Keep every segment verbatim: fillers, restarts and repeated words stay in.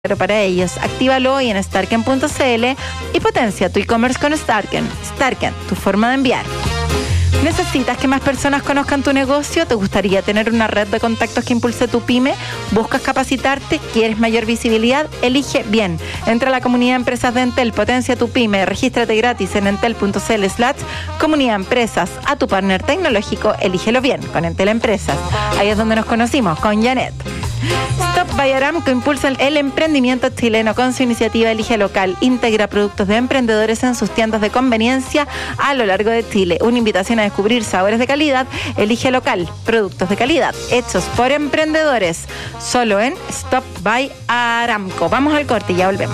Pero para ellos, actívalo hoy en starken punto c l y potencia tu e-commerce con Starken. Starken, tu forma de enviar. ¿Necesitas que más personas conozcan tu negocio? ¿Te gustaría tener una red de contactos que impulse tu pyme? ¿Buscas capacitarte? ¿Quieres mayor visibilidad? Elige bien. Entra a la comunidad de empresas de Entel, potencia tu pyme, regístrate gratis en entel punto c l slash comunidad empresas. A tu partner tecnológico, elígelo bien, con Entel Empresas. Ahí es donde nos conocimos, con Janet. Stop by Aramco impulsa el emprendimiento chileno con su iniciativa Elige Local. Integra productos de emprendedores en sus tiendas de conveniencia a lo largo de Chile. Una invitación a descubrir sabores de calidad. Elige Local, productos de calidad hechos por emprendedores. Solo en Stop by Aramco. Vamos al corte y ya volvemos.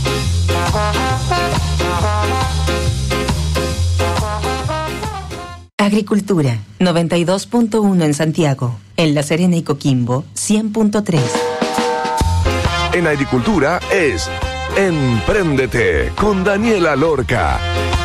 Agricultura, noventa y dos punto uno en Santiago. En La Serena y Coquimbo, cien punto tres. En Agricultura es Empréndete con Daniela Lorca.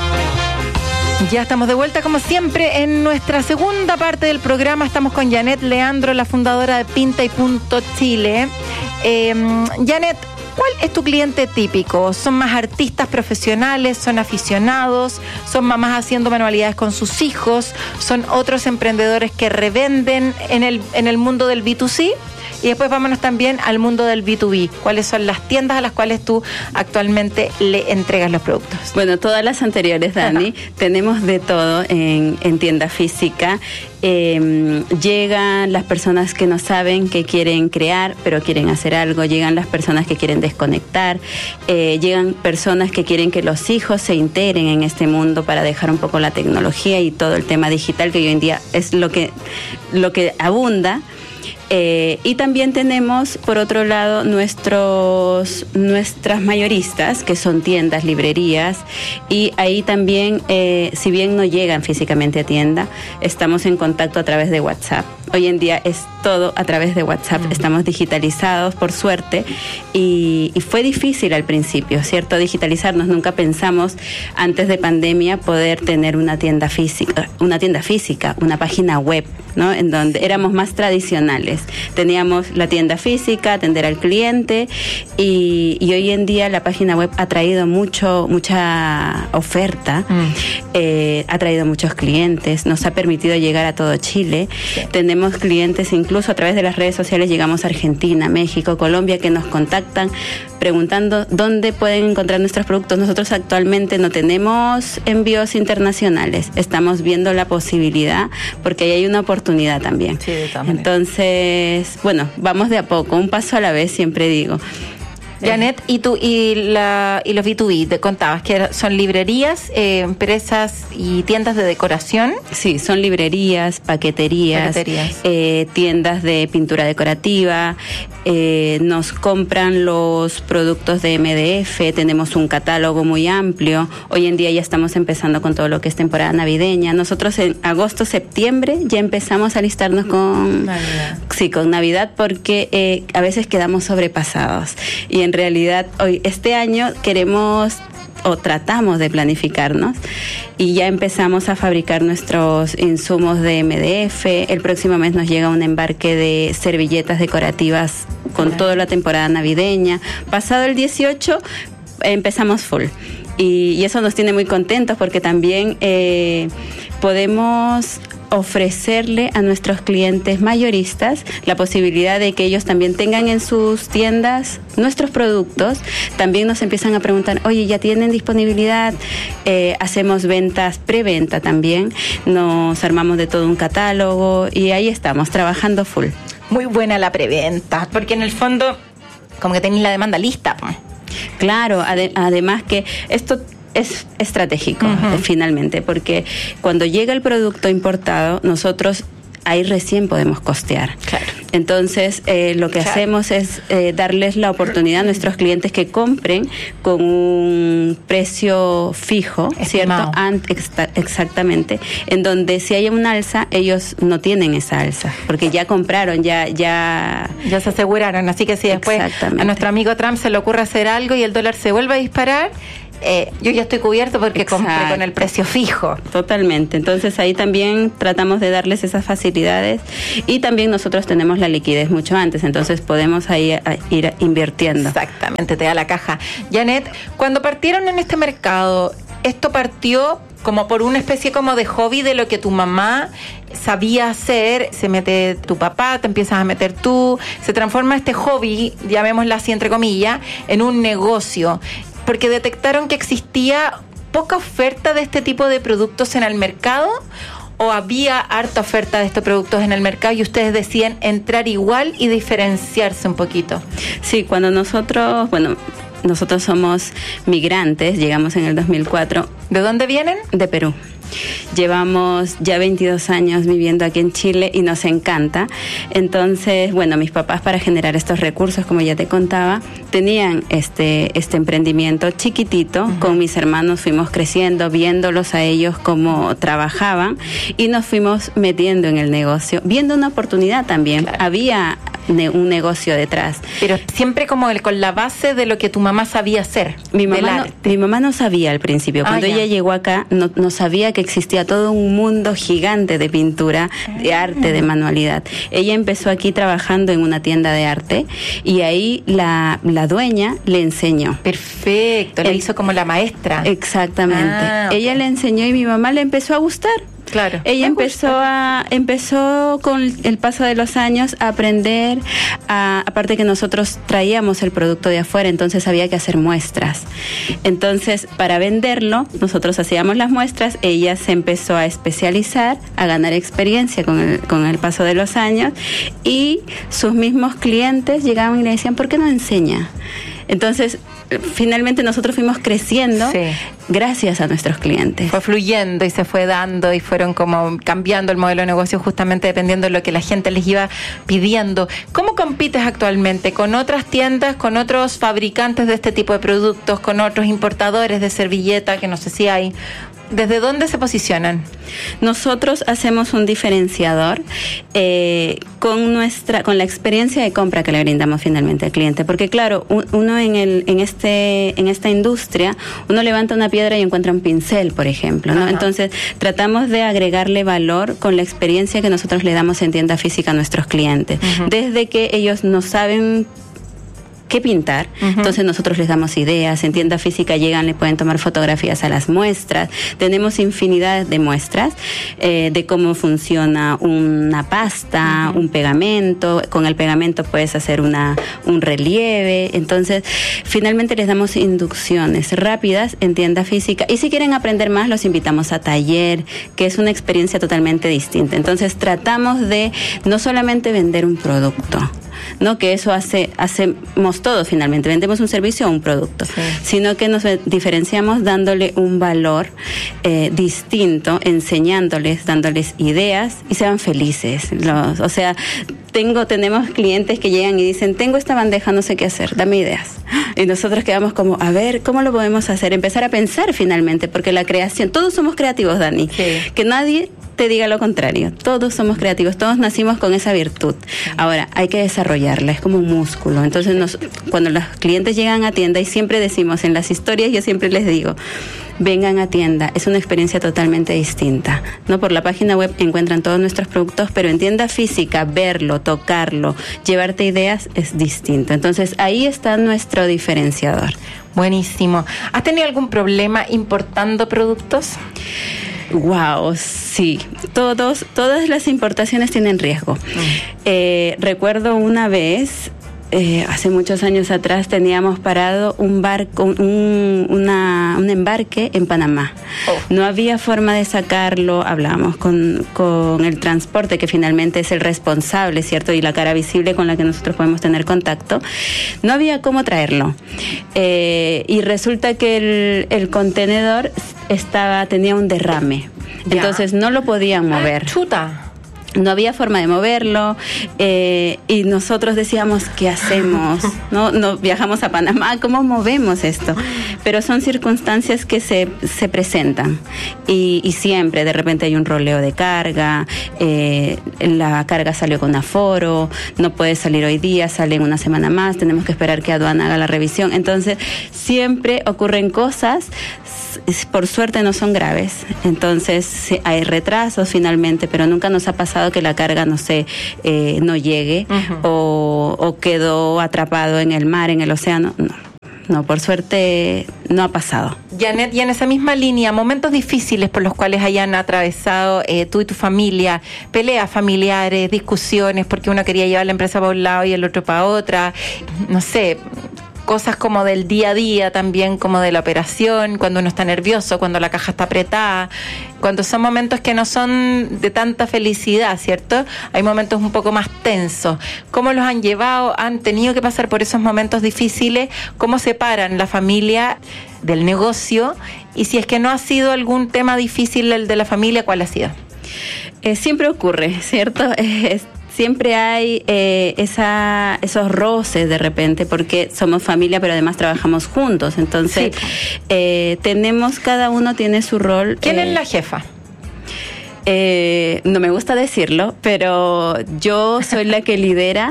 Ya estamos de vuelta, como siempre, en nuestra segunda parte del programa. Estamos con Janet Leandro, la fundadora de Pinta y Punto Chile. Eh, Janet, ¿cuál es tu cliente típico? ¿Son más artistas profesionales? ¿Son aficionados? ¿Son mamás haciendo manualidades con sus hijos? ¿Son otros emprendedores que revenden en el, en el mundo del B dos C? Y después vámonos también al mundo del B dos B. ¿Cuáles son las tiendas a las cuales tú actualmente le entregas los productos? Bueno, todas las anteriores, Dani. Ajá. Tenemos de todo en, en tienda física. Eh, llegan las personas que no saben que quieren crear, pero quieren hacer algo. Llegan las personas que quieren desconectar. Eh, llegan personas que quieren que los hijos se integren en este mundo para dejar un poco la tecnología y todo el tema digital, que hoy en día es lo que, lo que abunda. Eh, y también tenemos, por otro lado, nuestros nuestras mayoristas, que son tiendas, librerías, y ahí también, eh, si bien no llegan físicamente a tienda, estamos en contacto a través de WhatsApp. Hoy en día es todo a través de WhatsApp, uh-huh. Estamos digitalizados, por suerte, y, y fue difícil al principio, ¿cierto? Digitalizarnos, nunca pensamos antes de pandemia poder tener una tienda física, una tienda física, una página web, ¿no? En donde éramos más tradicionales. Teníamos la tienda física, atender al cliente, y, y hoy en día la página web ha traído mucho, mucha oferta, mm. eh, ha traído muchos clientes, nos ha permitido llegar a todo Chile. Sí. Tenemos clientes incluso a través de las redes sociales, llegamos a Argentina, México, Colombia, que nos contactan preguntando dónde pueden encontrar nuestros productos. Nosotros actualmente no tenemos envíos internacionales, estamos viendo la posibilidad porque ahí hay una oportunidad también. Sí, de también. Entonces, bueno, vamos de a poco, un paso a la vez, siempre digo. Janet, y tú y la y los B dos B, te contabas que son librerías, eh, empresas y tiendas de decoración. Sí, son librerías, paqueterías, paqueterías. Eh, tiendas de pintura decorativa, eh, nos compran los productos de M D F, tenemos un catálogo muy amplio. Hoy en día ya estamos empezando con todo lo que es temporada navideña. Nosotros en agosto, septiembre ya empezamos a listarnos con Navidad, sí, con Navidad, porque eh, a veces quedamos sobrepasados. Y en realidad hoy este año queremos o tratamos de planificarnos y ya empezamos a fabricar nuestros insumos de M D F. El próximo mes nos llega un embarque de servilletas decorativas con toda la temporada navideña. Pasado el dieciocho empezamos full y, y eso nos tiene muy contentos porque también eh, podemos ofrecerle a nuestros clientes mayoristas la posibilidad de que ellos también tengan en sus tiendas nuestros productos. También nos empiezan a preguntar, oye, ¿ya tienen disponibilidad? Eh, hacemos ventas, preventa también, nos armamos de todo un catálogo y ahí estamos, trabajando full. Muy buena la preventa, porque en el fondo como que tenéis la demanda lista. Claro, ade- además que esto es estratégico, uh-huh. finalmente, porque cuando llega el producto importado, nosotros ahí recién podemos costear. Claro. Entonces, eh, lo que claro. hacemos es eh, darles la oportunidad a nuestros clientes que compren con un precio fijo, estimado. ¿Cierto? Ant- ex- exactamente. En donde si hay un alza, ellos no tienen esa alza, porque ya compraron, ya... Ya, ya se aseguraron. Así que si después a nuestro amigo Trump se le ocurre hacer algo y el dólar se vuelve a disparar, eh, yo ya estoy cubierto porque Exacto. compré con el precio fijo. Totalmente. Entonces ahí también tratamos de darles esas facilidades y también nosotros tenemos la liquidez mucho antes, entonces podemos ahí a, a ir invirtiendo. Exactamente, te da la caja. Janet, cuando partieron en este mercado, esto partió como por una especie como de hobby de lo que tu mamá sabía hacer, se mete tu papá, te empiezas a meter tú, se transforma este hobby, llamémosla así entre comillas, en un negocio, porque detectaron que existía poca oferta de este tipo de productos en el mercado, o había harta oferta de estos productos en el mercado y ustedes decían entrar igual y diferenciarse un poquito. Sí, cuando nosotros, bueno, nosotros somos migrantes, llegamos en el dos mil cuatro. ¿De dónde vienen? De Perú. Llevamos ya veintidós años viviendo aquí en Chile y nos encanta. Entonces, bueno, mis papás, para generar estos recursos, como ya te contaba, tenían este, este emprendimiento chiquitito. Uh-huh. Con mis hermanos fuimos creciendo, viéndolos a ellos cómo trabajaban y nos fuimos metiendo en el negocio, viendo una oportunidad también. Claro. Había ne- un negocio detrás. Pero siempre como el, con la base de lo que tu mamá sabía hacer. Mi mamá, no, mi mamá no sabía al principio. Cuando ah, ella llegó acá, no, no sabía que existía todo un mundo gigante de pintura, de arte, de manualidad. Ella empezó aquí trabajando en una tienda de arte y ahí la, la dueña le enseñó. Perfecto, le hizo como la maestra. Exactamente. Ah, okay. Ella le enseñó y mi mamá le empezó a gustar. Claro. Ella empezó a empezó con el paso de los años a aprender, a, aparte que nosotros traíamos el producto de afuera, entonces había que hacer muestras. Entonces, para venderlo, nosotros hacíamos las muestras, ella se empezó a especializar, a ganar experiencia con el, con el paso de los años y sus mismos clientes llegaban y le decían, ¿por qué no enseña? Entonces, finalmente nosotros fuimos creciendo, sí, gracias a nuestros clientes. Fue fluyendo y se fue dando y fueron como cambiando el modelo de negocio justamente dependiendo de lo que la gente les iba pidiendo. ¿Cómo compites actualmente con otras tiendas, con otros fabricantes de este tipo de productos, con otros importadores de servilleta, que no sé si hay? ¿Desde dónde se posicionan? Nosotros hacemos un diferenciador eh, con nuestra, con la experiencia de compra que le brindamos finalmente al cliente, porque claro, uno en el, en este, en esta industria, uno levanta una piedra y encuentra un pincel, por ejemplo, ¿no? Ajá. Entonces tratamos de agregarle valor con la experiencia que nosotros le damos en tienda física a nuestros clientes, uh-huh, desde que ellos no saben qué pintar, uh-huh, entonces nosotros les damos ideas, en tienda física llegan, le pueden tomar fotografías a las muestras, tenemos infinidad de muestras eh, de cómo funciona una pasta, uh-huh, un pegamento, con el pegamento puedes hacer una un relieve, entonces finalmente les damos inducciones rápidas en tienda física y si quieren aprender más los invitamos a taller, que es una experiencia totalmente distinta, entonces tratamos de no solamente vender un producto, no que eso hace hacemos todos finalmente, vendemos un servicio o un producto, sí, sino que nos diferenciamos dándole un valor eh, distinto, enseñándoles, dándoles ideas y sean felices. Los, o sea, tengo tenemos clientes que llegan y dicen, tengo esta bandeja, no sé qué hacer, dame ideas. Y nosotros quedamos como, a ver, ¿cómo lo podemos hacer? Empezar a pensar finalmente, porque la creación, todos somos creativos, Dani, sí, que nadie te diga lo contrario, todos somos creativos, todos nacimos con esa virtud. Ahora, hay que desarrollarla, es como un músculo. Entonces, nos, cuando los clientes llegan a tienda, y siempre decimos en las historias, yo siempre les digo, vengan a tienda, es una experiencia totalmente distinta. No, por la página web encuentran todos nuestros productos, pero en tienda física, verlo, tocarlo, llevarte ideas es distinto. Entonces, ahí está nuestro diferenciador. Buenísimo. ¿Has tenido algún problema importando productos? Wow, sí. Todos, todas las importaciones tienen riesgo. Mm. Eh, recuerdo una vez, eh, hace muchos años atrás, teníamos parado un barco, un, una, un embarque en Panamá. Oh. No había forma de sacarlo. Hablábamos con, con el transporte, que finalmente es el responsable, ¿cierto? Y la cara visible con la que nosotros podemos tener contacto. No había cómo traerlo. Eh, y resulta que el, el contenedor estaba, tenía un derrame. Ya. Entonces no lo podían mover. Ah, chuta. no había forma de moverlo, eh, y nosotros decíamos, ¿qué hacemos? ¿No? No viajamos a Panamá, ¿cómo movemos esto? Pero son circunstancias que se, se presentan y, y siempre de repente hay un roleo de carga, eh, la carga salió con aforo, no puede salir hoy día, sale en una semana más, tenemos que esperar que aduana haga la revisión. Entonces siempre ocurren cosas, por suerte no son graves, entonces hay retrasos finalmente, pero nunca nos ha pasado que la carga, no sé, eh, no llegue, uh-huh. o, o quedó atrapado en el mar, en el océano. No, no, por suerte no ha pasado. Janet, y en esa misma línea, momentos difíciles por los cuales hayan atravesado eh, tú y tu familia, peleas familiares, discusiones, porque uno quería llevar la empresa para un lado y el otro para otra, no sé, cosas como del día a día también, como de la operación, cuando uno está nervioso, cuando la caja está apretada, cuando son momentos que no son de tanta felicidad, ¿cierto? Hay momentos un poco más tensos. ¿Cómo los han llevado? ¿Han tenido que pasar por esos momentos difíciles? ¿Cómo separan la familia del negocio? Y si es que no ha sido algún tema difícil el de la familia, ¿cuál ha sido? Eh, siempre ocurre, ¿cierto? Es Siempre hay eh, esa, esos roces de repente, porque somos familia, pero además trabajamos juntos. Entonces, sí. eh, tenemos, cada uno tiene su rol. ¿Quién eh, es la jefa? Eh, no me gusta decirlo, pero yo soy la que lidera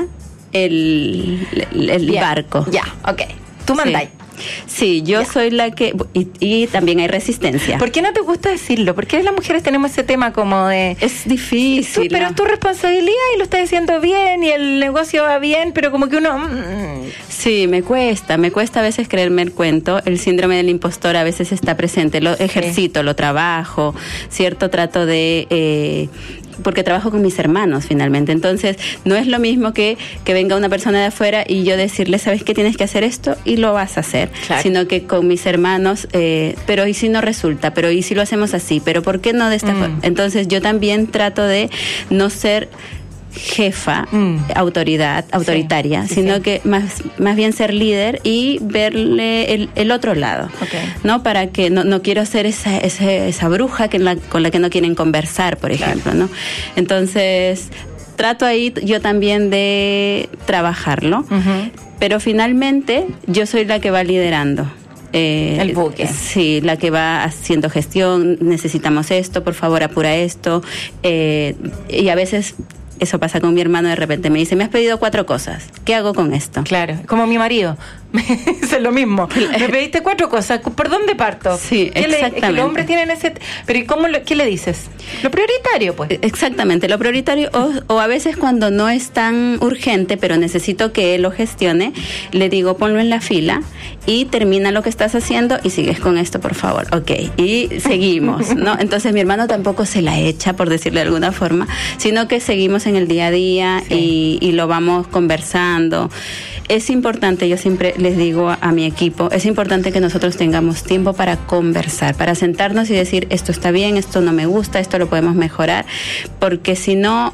el, el, el barco. Ya, ok. Tú mandáis. Sí. Sí, yo ya. soy la que... Y, y también hay resistencia. ¿Por qué no te gusta decirlo? ¿Por qué las mujeres tenemos ese tema como de... Es difícil. Tú, pero ¿no? Es tu responsabilidad y lo estás haciendo bien y el negocio va bien, pero como que uno... Sí, me cuesta. Me cuesta a veces creerme el cuento. El síndrome del impostor a veces está presente. Lo ejercito, sí. Lo trabajo, ¿cierto? Trato de... Eh, porque trabajo con mis hermanos finalmente, entonces no es lo mismo que, que venga una persona de afuera y yo decirle, ¿sabes qué? Tienes que hacer esto y lo vas a hacer, claro. Sino que con mis hermanos, eh, pero ¿y si no resulta? Pero ¿y si lo hacemos así? ¿Pero por qué no de esta mm. forma? Entonces yo también trato de no ser jefa, mm. autoridad, autoritaria, sí, sí, sino sí. que más, más bien ser líder y verle el, el otro lado, okay. ¿no? Para que no, no quiero ser esa, esa, esa bruja que la, con la que no quieren conversar, por ejemplo, claro. ¿no? Entonces, trato ahí yo también de trabajarlo, uh-huh. pero finalmente yo soy la que va liderando. Eh, el buque. Sí, la que va haciendo gestión, necesitamos esto, por favor apura esto, eh, y a veces... Eso pasa con mi hermano, de repente me dice, me has pedido cuatro cosas, ¿qué hago con esto? Claro, como mi marido, es lo mismo, me pediste cuatro cosas, ¿por dónde parto? Sí, exactamente. Le, los hombres tienen ese... Pero ¿y cómo lo, qué le dices? Lo prioritario, pues. Exactamente, lo prioritario, o, o a veces cuando no es tan urgente, pero necesito que él lo gestione, le digo, ponlo en la fila y termina lo que estás haciendo y sigues con esto, por favor. Ok, y seguimos, ¿no? Entonces mi hermano tampoco se la echa, por decirle de alguna forma, sino que seguimos en el día a día, sí. y, y lo vamos conversando. Es importante, yo siempre les digo a, a mi equipo, es importante que nosotros tengamos tiempo para conversar, para sentarnos y decir, esto está bien, esto no me gusta, esto lo podemos mejorar, porque si no,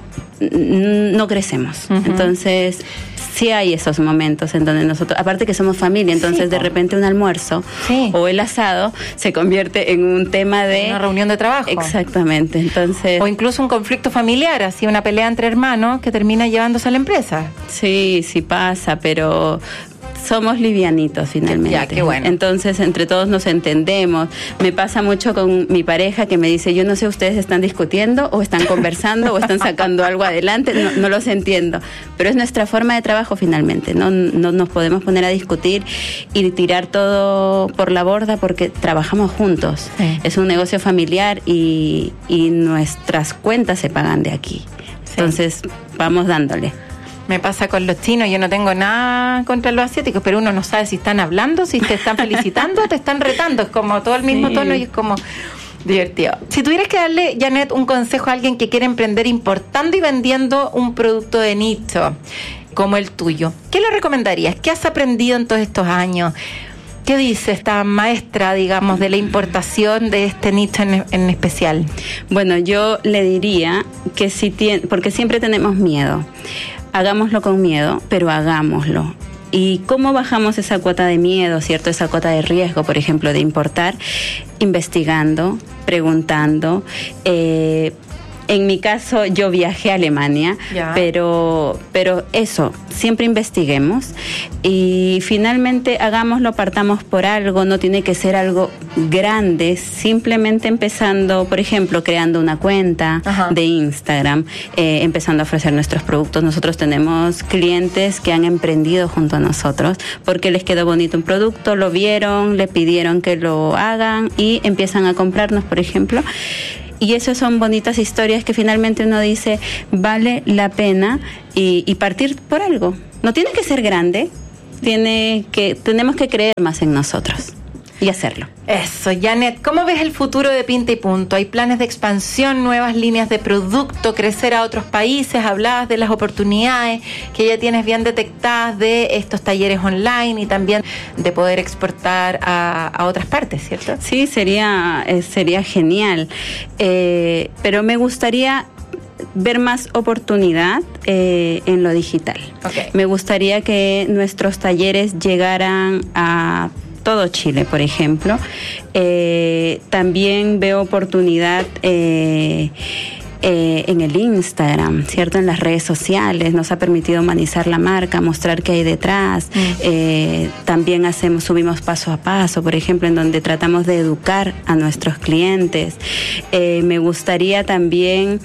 no crecemos. Uh-huh. Entonces, sí hay esos momentos en donde nosotros, aparte que somos familia, entonces sí, de repente un almuerzo, sí. o el asado se convierte en un tema de... Una reunión de trabajo. Exactamente, entonces... O incluso un conflicto familiar, así una pelea entre hermanos que termina llevándose a la empresa. Sí, sí pasa, pero... somos livianitos finalmente. Ya, qué bueno. Entonces, entre todos nos entendemos. Me pasa mucho con mi pareja que me dice, yo no sé, ustedes están discutiendo o están conversando o están sacando algo adelante, no, no los entiendo. Pero es nuestra forma de trabajo finalmente. No, no nos podemos poner a discutir y tirar todo por la borda porque trabajamos juntos. Sí. Es un negocio familiar y, y nuestras cuentas se pagan de aquí. Sí. Entonces, vamos dándole. Me pasa con los chinos, yo no tengo nada contra los asiáticos, pero uno no sabe si están hablando, si te están felicitando o te están retando, es como todo el mismo sí. tono y es como divertido. Si tuvieras que darle, Janet, un consejo a alguien que quiere emprender importando y vendiendo un producto de nicho como el tuyo, ¿qué le recomendarías? ¿Qué has aprendido en todos estos años? ¿Qué dice esta maestra, digamos, de la importación de este nicho en, en especial? Bueno, yo le diría que si tiene, porque siempre tenemos miedo. Hagámoslo con miedo, pero hagámoslo. ¿Y cómo bajamos esa cuota de miedo, cierto? Esa cuota de riesgo, por ejemplo, de importar, investigando, preguntando, eh, En mi caso, yo viajé a Alemania, Ya. pero, pero eso, siempre investiguemos y finalmente hagámoslo, partamos por algo, no tiene que ser algo grande, simplemente empezando, por ejemplo, creando una cuenta Ajá. de Instagram, eh, empezando a ofrecer nuestros productos. Nosotros tenemos clientes que han emprendido junto a nosotros porque les quedó bonito un producto, lo vieron, le pidieron que lo hagan y empiezan a comprarnos, por ejemplo. Y esas son bonitas historias que finalmente uno dice, vale la pena y, y partir por algo. No tiene que ser grande, tiene que, tenemos que creer más en nosotros y hacerlo. Eso, Janet, ¿cómo ves el futuro de Pinta y Punto? ¿Hay planes de expansión, nuevas líneas de producto, crecer a otros países? Hablabas de las oportunidades que ya tienes bien detectadas de estos talleres online y también de poder exportar a, a otras partes, ¿cierto? Sí, sería, eh, sería genial, eh, pero me gustaría ver más oportunidad eh, en lo digital. Okay. Me gustaría que nuestros talleres llegaran a todo Chile, por ejemplo. Eh, también veo oportunidad eh, eh, en el Instagram, ¿cierto? En las redes sociales. Nos ha permitido humanizar la marca, mostrar qué hay detrás. Mm. Eh, también hacemos, subimos paso a paso, por ejemplo, en donde tratamos de educar a nuestros clientes. Eh, me gustaría también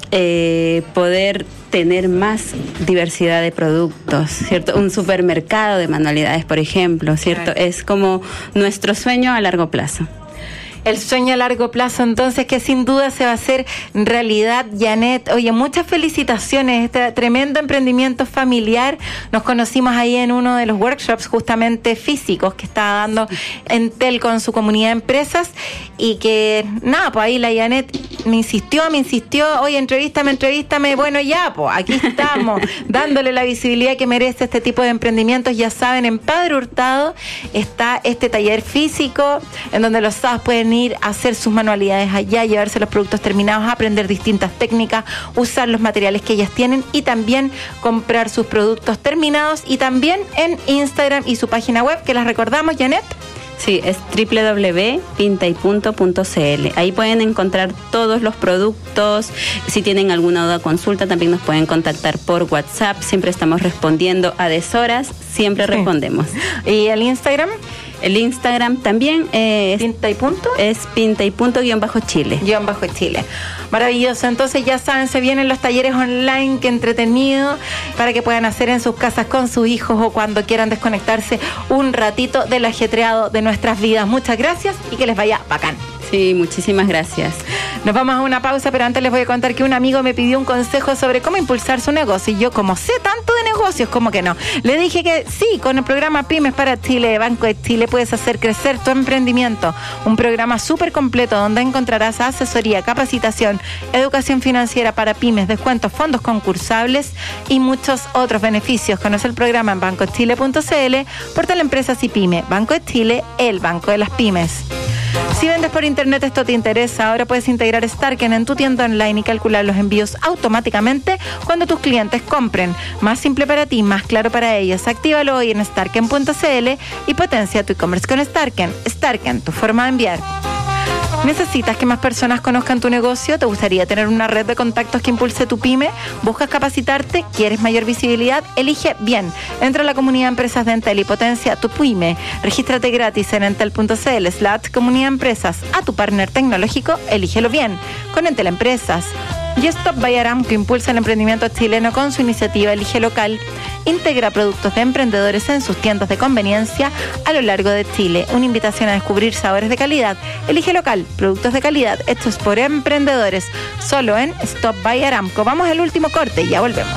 eh, poder tener más diversidad de productos, ¿cierto? Un supermercado de manualidades, por ejemplo, ¿cierto? Claro. Es como nuestro sueño a largo plazo. El sueño a largo plazo, entonces, que sin duda se va a hacer realidad, Janet. Oye, muchas felicitaciones, este tremendo emprendimiento familiar. Nos conocimos ahí en uno de los workshops justamente físicos que estaba dando Entel con su comunidad de empresas y que, nada, pues ahí la Janet me insistió, me insistió, oye, entrevístame, entrevístame. Bueno, ya, pues aquí estamos, dándole la visibilidad que merece este tipo de emprendimientos. Ya saben, en Padre Hurtado está este taller físico en donde los sábados pueden ir a hacer sus manualidades allá, llevarse los productos terminados, aprender distintas técnicas, usar los materiales que ellas tienen y también comprar sus productos terminados, y también en Instagram y su página web, que las recordamos, Janet. Sí, es doble u doble u doble u punto pinta y punto punto c l. Ahí pueden encontrar todos los productos. Si tienen alguna duda o consulta, también nos pueden contactar por WhatsApp. Siempre estamos respondiendo a deshoras, siempre sí. respondemos. ¿Y el Instagram? El Instagram también es Pinta y Punto. Es Pinta y Punto guión bajo Chile. Guión bajo Chile. Maravilloso. Entonces ya saben, se vienen los talleres online, qué entretenido, para que puedan hacer en sus casas con sus hijos o cuando quieran desconectarse un ratito del ajetreado de nuestras vidas. Muchas gracias y que les vaya bacán. Sí, muchísimas gracias. Nos vamos a una pausa, pero antes les voy a contar que un amigo me pidió un consejo sobre cómo impulsar su negocio. Y yo, como sé tanto de negocios, como que no. Le dije que sí, con el programa Pymes para Chile, Banco de Chile, puedes hacer crecer tu emprendimiento. Un programa súper completo donde encontrarás asesoría, capacitación, educación financiera para pymes, descuentos, fondos concursables y muchos otros beneficios. Conoce el programa en banco chile punto c l, portal Empresas y Pyme. Banco de Chile, el banco de las pymes. Si vendes por internet, esto te interesa. Ahora puedes integrar Starken en tu tienda online y calcular los envíos automáticamente cuando tus clientes compren. Más simple para ti, más claro para ellos. Actívalo hoy en starken punto c l y potencia tu e-commerce con Starken. Starken, tu forma de enviar. ¿Necesitas que más personas conozcan tu negocio? ¿Te gustaría tener una red de contactos que impulse tu pyme? ¿Buscas capacitarte? ¿Quieres mayor visibilidad? Elige bien. Entra a la comunidad de empresas de Entel y potencia tu pyme. Regístrate gratis en entel punto c l slash comunidad de empresas. A tu partner tecnológico, elígelo bien. Con Entel Empresas. Y Stop by Aramco impulsa el emprendimiento chileno con su iniciativa Elige Local. Integra productos de emprendedores en sus tiendas de conveniencia a lo largo de Chile. Una invitación a descubrir sabores de calidad. Elige Local, productos de calidad hechos por emprendedores. Solo en Stop by Aramco. Vamos al último corte y ya volvemos.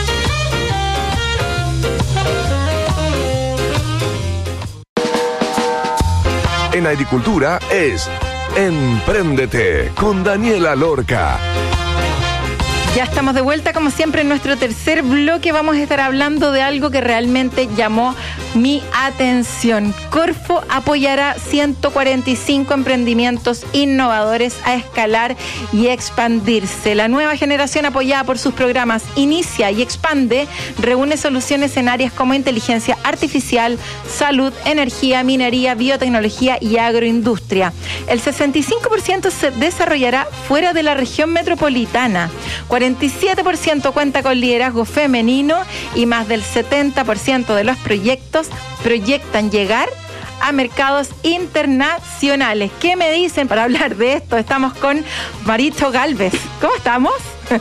En agricultura es Empréndete con Daniela Lorca. Ya estamos de vuelta, como siempre, en nuestro tercer bloque. Vamos a estar hablando de algo que realmente llamó mi atención. Corfo apoyará ciento cuarenta y cinco emprendimientos innovadores a escalar y expandirse. La nueva generación, apoyada por sus programas Inicia y Expande, reúne soluciones en áreas como inteligencia artificial, salud, energía, minería, biotecnología y agroindustria. El sesenta y cinco por ciento se desarrollará fuera de la región metropolitana. cuarenta y siete por ciento cuenta con liderazgo femenino y más del setenta por ciento de los proyectos proyectan llegar a mercados internacionales. ¿Qué me dicen para hablar de esto? Estamos con Marito Galvez. ¿Cómo estamos?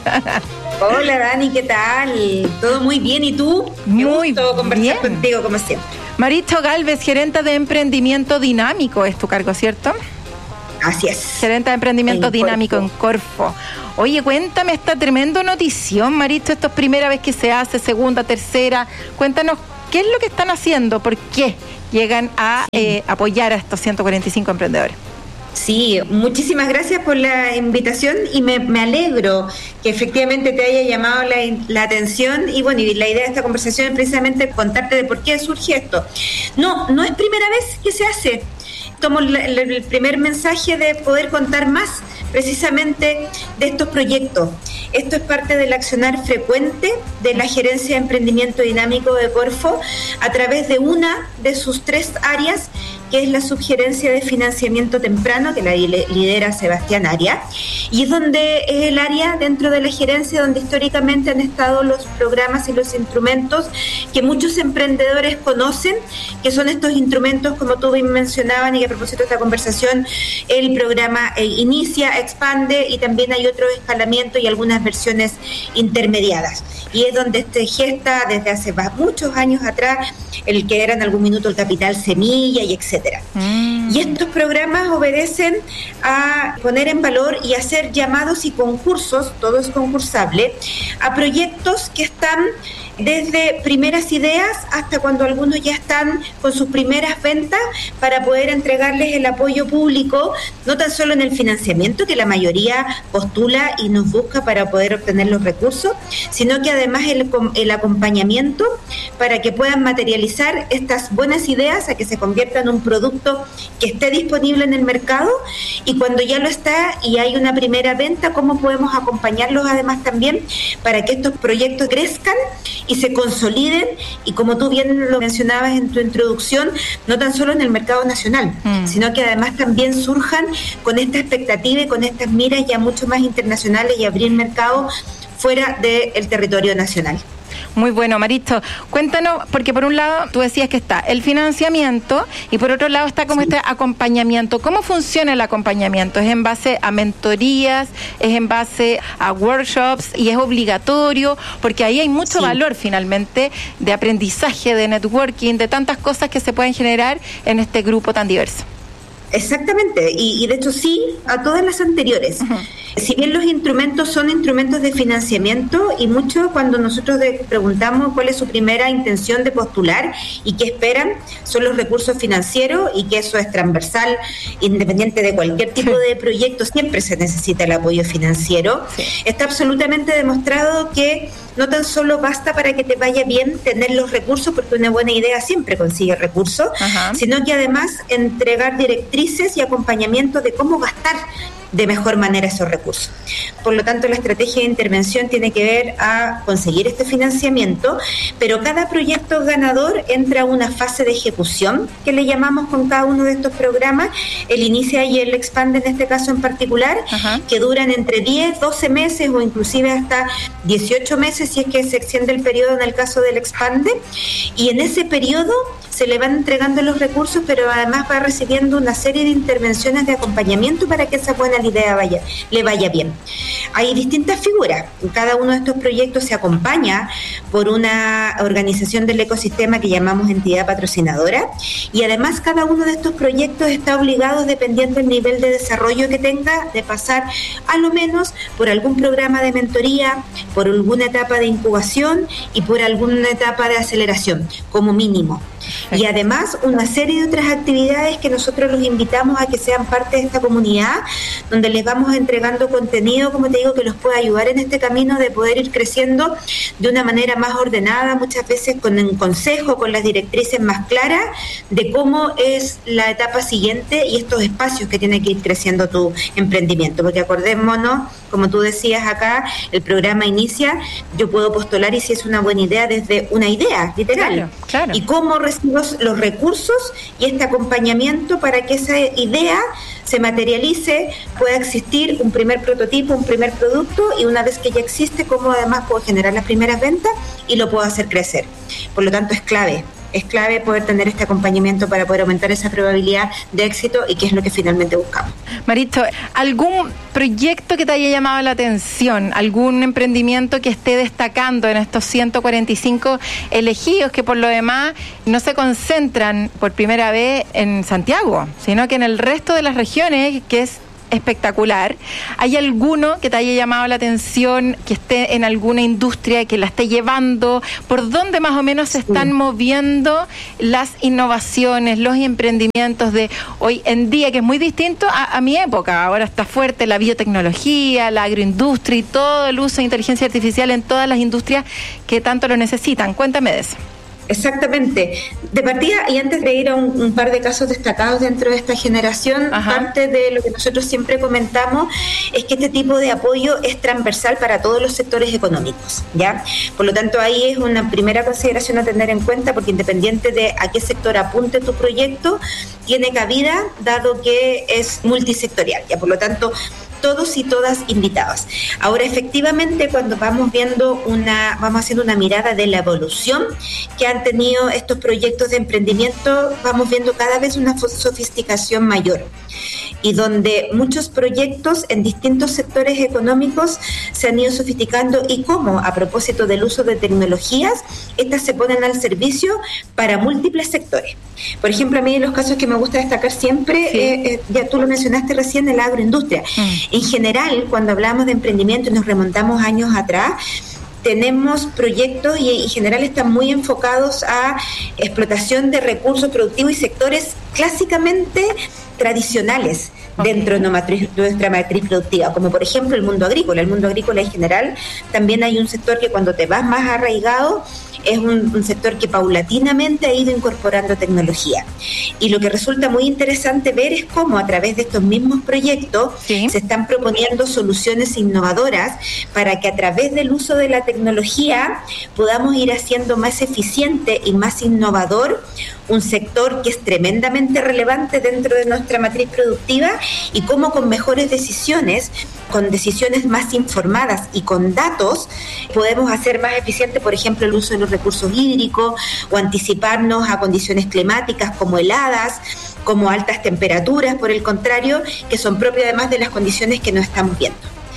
Hola Dani, ¿qué tal? Todo muy bien, ¿y tú? Muy Qué gusto conversar bien contigo como siempre. Marito Galvez, gerente de emprendimiento dinámico, es tu cargo, ¿cierto? Así es. Gerente de emprendimiento en dinámico Corfo. en Corfo. Oye, cuéntame esta tremenda notición, Marito. Esto es primera vez que se hace, segunda, tercera. Cuéntanos, ¿qué es lo que están haciendo? ¿Por qué llegan a sí. eh, apoyar a estos ciento cuarenta y cinco emprendedores? Sí, muchísimas gracias por la invitación y me, me alegro que efectivamente te haya llamado la, la atención y bueno, y la idea de esta conversación es precisamente contarte de por qué surge esto. No, no es primera vez que se hace. Tomo el, el primer mensaje de poder contar más precisamente de estos proyectos. Esto es parte del accionar frecuente de la Gerencia de Emprendimiento Dinámico de Corfo a través de una de sus tres áreas, que es la subgerencia de financiamiento temprano, que la lidera Sebastián Aria, y es donde es el área dentro de la gerencia donde históricamente han estado los programas y los instrumentos que muchos emprendedores conocen, que son estos instrumentos, como tú bien mencionabas, y que a propósito de esta conversación, el programa eh, Inicia, Expande, y también hay otro escalamiento y algunas versiones intermediadas. Y es donde se gesta desde hace muchos años atrás el que era en algún minuto el capital semilla y etcétera. Mm. Y estos programas obedecen a poner en valor y hacer llamados y concursos, todo es concursable, a proyectos que están desde primeras ideas hasta cuando algunos ya están con sus primeras ventas para poder entregarles el apoyo público, no tan solo en el financiamiento, que la mayoría postula y nos busca para poder obtener los recursos, sino que además el, el acompañamiento para que puedan materializar estas buenas ideas a que se conviertan en un producto que esté disponible en el mercado, y cuando ya lo está y hay una primera venta, cómo podemos acompañarlos además también para que estos proyectos crezcan y se consoliden, y como tú bien lo mencionabas en tu introducción, no tan solo en el mercado nacional, mm. sino que además también surjan con esta expectativa y con estas miras ya mucho más internacionales y abrir mercado fuera del territorio nacional. Muy bueno, Marito. Cuéntanos, porque por un lado tú decías que está el financiamiento y por otro lado está como sí. este acompañamiento. ¿Cómo funciona el acompañamiento? ¿Es en base a mentorías? ¿Es en base a workshops? ¿Y es obligatorio? Porque ahí hay mucho sí. valor finalmente de aprendizaje, de networking, de tantas cosas que se pueden generar en este grupo tan diverso. Exactamente, y, y de hecho sí, a todas las anteriores. Uh-huh. Si bien los instrumentos son instrumentos de financiamiento, y mucho cuando nosotros de, preguntamos cuál es su primera intención de postular y qué esperan, son los recursos financieros, y que eso es transversal, independiente de cualquier tipo de proyecto, siempre se necesita el apoyo financiero. Sí. Está absolutamente demostrado que no tan solo basta para que te vaya bien tener los recursos, porque una buena idea siempre consigue recursos, uh-huh. sino que además entregar directrices y acompañamiento de cómo gastar de mejor manera esos recursos. Por lo tanto, la estrategia de intervención tiene que ver a conseguir este financiamiento, pero cada proyecto ganador entra a una fase de ejecución, que le llamamos con cada uno de estos programas, el Inicia y el Expande en este caso en particular, uh-huh. que duran entre diez, doce meses o inclusive hasta dieciocho meses si es que se extiende el periodo en el caso del Expande, y en ese periodo se le van entregando los recursos, pero además va recibiendo una serie de intervenciones de acompañamiento para que esa buena idea vaya, le vaya bien. Hay distintas figuras. Cada uno de estos proyectos se acompaña por una organización del ecosistema que llamamos entidad patrocinadora, y además cada uno de estos proyectos está obligado, dependiendo del nivel de desarrollo que tenga, de pasar a lo menos por algún programa de mentoría, por alguna etapa de incubación y por alguna etapa de aceleración, como mínimo. Perfecto. Y además una serie de otras actividades que nosotros los invitamos a que sean parte de esta comunidad, donde les vamos entregando contenido, como te digo, que los pueda ayudar en este camino de poder ir creciendo de una manera más ordenada, muchas veces con un consejo, con las directrices más claras de cómo es la etapa siguiente y estos espacios que tiene que ir creciendo tu emprendimiento, porque acordémonos, como tú decías acá, el programa inicia, yo puedo postular y si es una buena idea desde una idea, literal, claro, claro. Y cómo recibo los recursos y este acompañamiento para que esa idea se materialice, pueda existir un primer prototipo, un primer producto, y una vez que ya existe, cómo además puedo generar las primeras ventas y lo puedo hacer crecer. Por lo tanto, es clave. Es clave poder tener este acompañamiento para poder aumentar esa probabilidad de éxito y que es lo que finalmente buscamos. Marito, ¿algún proyecto que te haya llamado la atención? ¿Algún emprendimiento que esté destacando en estos ciento cuarenta y cinco elegidos que por lo demás no se concentran por primera vez en Santiago, sino que en el resto de las regiones, que es espectacular? ¿Hay alguno que te haya llamado la atención, que esté en alguna industria, que la esté llevando? ¿Por dónde más o menos se están sí. moviendo las innovaciones, los emprendimientos de hoy en día, que es muy distinto a, a mi época? Ahora está fuerte la biotecnología, la agroindustria y todo el uso de inteligencia artificial en todas las industrias que tanto lo necesitan. Cuéntame de eso. Exactamente. De partida, y antes de ir a un, un par de casos destacados dentro de esta generación, Ajá. parte de lo que nosotros siempre comentamos es que este tipo de apoyo es transversal para todos los sectores económicos, ¿ya? Por lo tanto, ahí es una primera consideración a tener en cuenta, porque independiente de a qué sector apunte tu proyecto, tiene cabida, dado que es multisectorial, ¿ya? Por lo tanto, todos y todas invitadas. Ahora, efectivamente, cuando vamos viendo una, vamos haciendo una mirada de la evolución que han tenido estos proyectos de emprendimiento, vamos viendo cada vez una sofisticación mayor, y donde muchos proyectos en distintos sectores económicos se han ido sofisticando, y cómo, a propósito del uso de tecnologías, estas se ponen al servicio para múltiples sectores. Por ejemplo, a mí los casos que me gusta destacar siempre, sí. eh, eh, ya tú lo mencionaste recién, en la agroindustria. Mm. En general, cuando hablamos de emprendimiento y nos remontamos años atrás, tenemos proyectos y en general están muy enfocados a explotación de recursos productivos y sectores clásicamente tradicionales okay. dentro de nuestra matriz productiva, como por ejemplo el mundo agrícola. El mundo agrícola en general, también hay un sector que cuando te vas más arraigado, es un, un sector que paulatinamente ha ido incorporando tecnología. Y lo que resulta muy interesante ver es cómo a través de estos mismos proyectos sí. se están proponiendo soluciones innovadoras para que a través del uso de la tecnología podamos ir haciendo más eficiente y más innovador un sector que es tremendamente relevante dentro de nuestra matriz productiva, y cómo con mejores decisiones, con decisiones más informadas y con datos, podemos hacer más eficiente, por ejemplo, el uso de los recursos hídricos, o anticiparnos a condiciones climáticas como heladas, como altas temperaturas, por el contrario, que son propias además de las condiciones que no estamos viendo.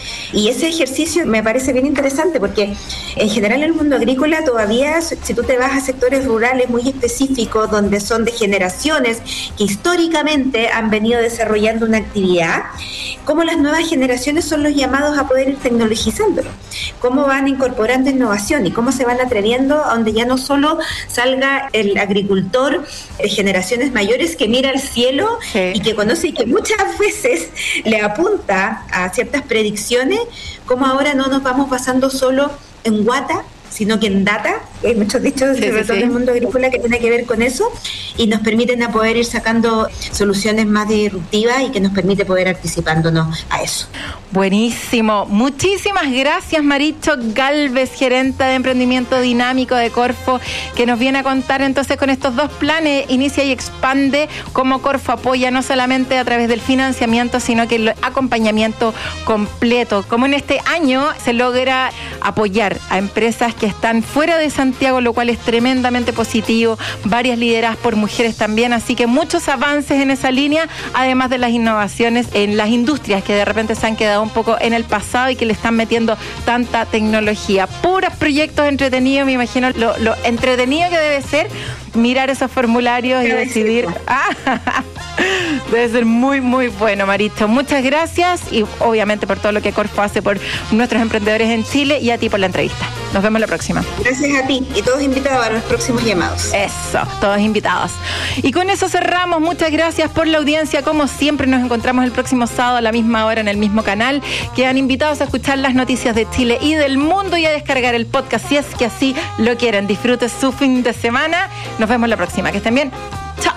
Y ese ejercicio me parece bien interesante, porque en general el mundo agrícola todavía, si tú te vas a sectores rurales muy específicos, donde son de generaciones que históricamente han venido desarrollando una actividad, cómo las nuevas generaciones son los llamados a poder ir tecnologizándolo, cómo van incorporando innovación y cómo se van atreviendo a donde ya no solo salga el agricultor de generaciones mayores que mira al cielo sí. y que conoce y que muchas veces le apunta a ciertas predicciones, como ahora no nos vamos basando solo en guata, sino que en data, que hay muchos dichos sí, sobre sí, todo sí. en el mundo agrícola que tiene que ver con eso, y nos permiten a poder ir sacando soluciones más disruptivas y que nos permite poder anticipándonos a eso. Buenísimo. Muchísimas gracias, Maricho Galvez, gerente de emprendimiento dinámico de Corfo, que nos viene a contar entonces con estos dos planes, Inicia y Expande, cómo Corfo apoya no solamente a través del financiamiento, sino que el acompañamiento completo. Como en este año se logra apoyar a empresas que están fuera de Santiago, lo cual es tremendamente positivo, varias lideradas por mujeres también, así que muchos avances en esa línea, además de las innovaciones en las industrias que de repente se han quedado un poco en el pasado y que le están metiendo tanta tecnología. Puros proyectos entretenidos, me imagino lo, lo entretenido que debe ser mirar esos formularios y decidir. Ah, Debe ser muy, muy bueno, Maristo. Muchas gracias y obviamente por todo lo que Corfo hace por nuestros emprendedores en Chile y a ti por la entrevista. Nos vemos la próxima. Gracias a ti y todos invitados a los próximos llamados. Eso, todos invitados. Y con eso cerramos. Muchas gracias por la audiencia. Como siempre, nos encontramos el próximo sábado a la misma hora en el mismo canal. Quedan invitados a escuchar las noticias de Chile y del mundo y a descargar el podcast si es que así lo quieren. Disfrute su fin de semana. Nos vemos la próxima. Que estén bien. Chao.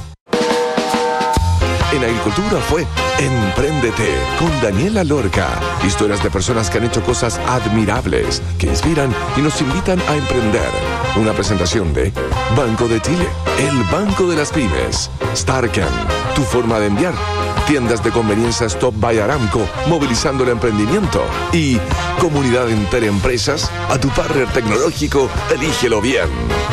En Agricultura fue Empréndete con Daniela Lorca. Historias de personas que han hecho cosas admirables, que inspiran y nos invitan a emprender. Una presentación de Banco de Chile, el Banco de las Pymes. Starken, tu forma de enviar. Tiendas de conveniencia Stop by Aramco, movilizando el emprendimiento. Y Comunidad Interempresas, a tu partner tecnológico, elígelo bien.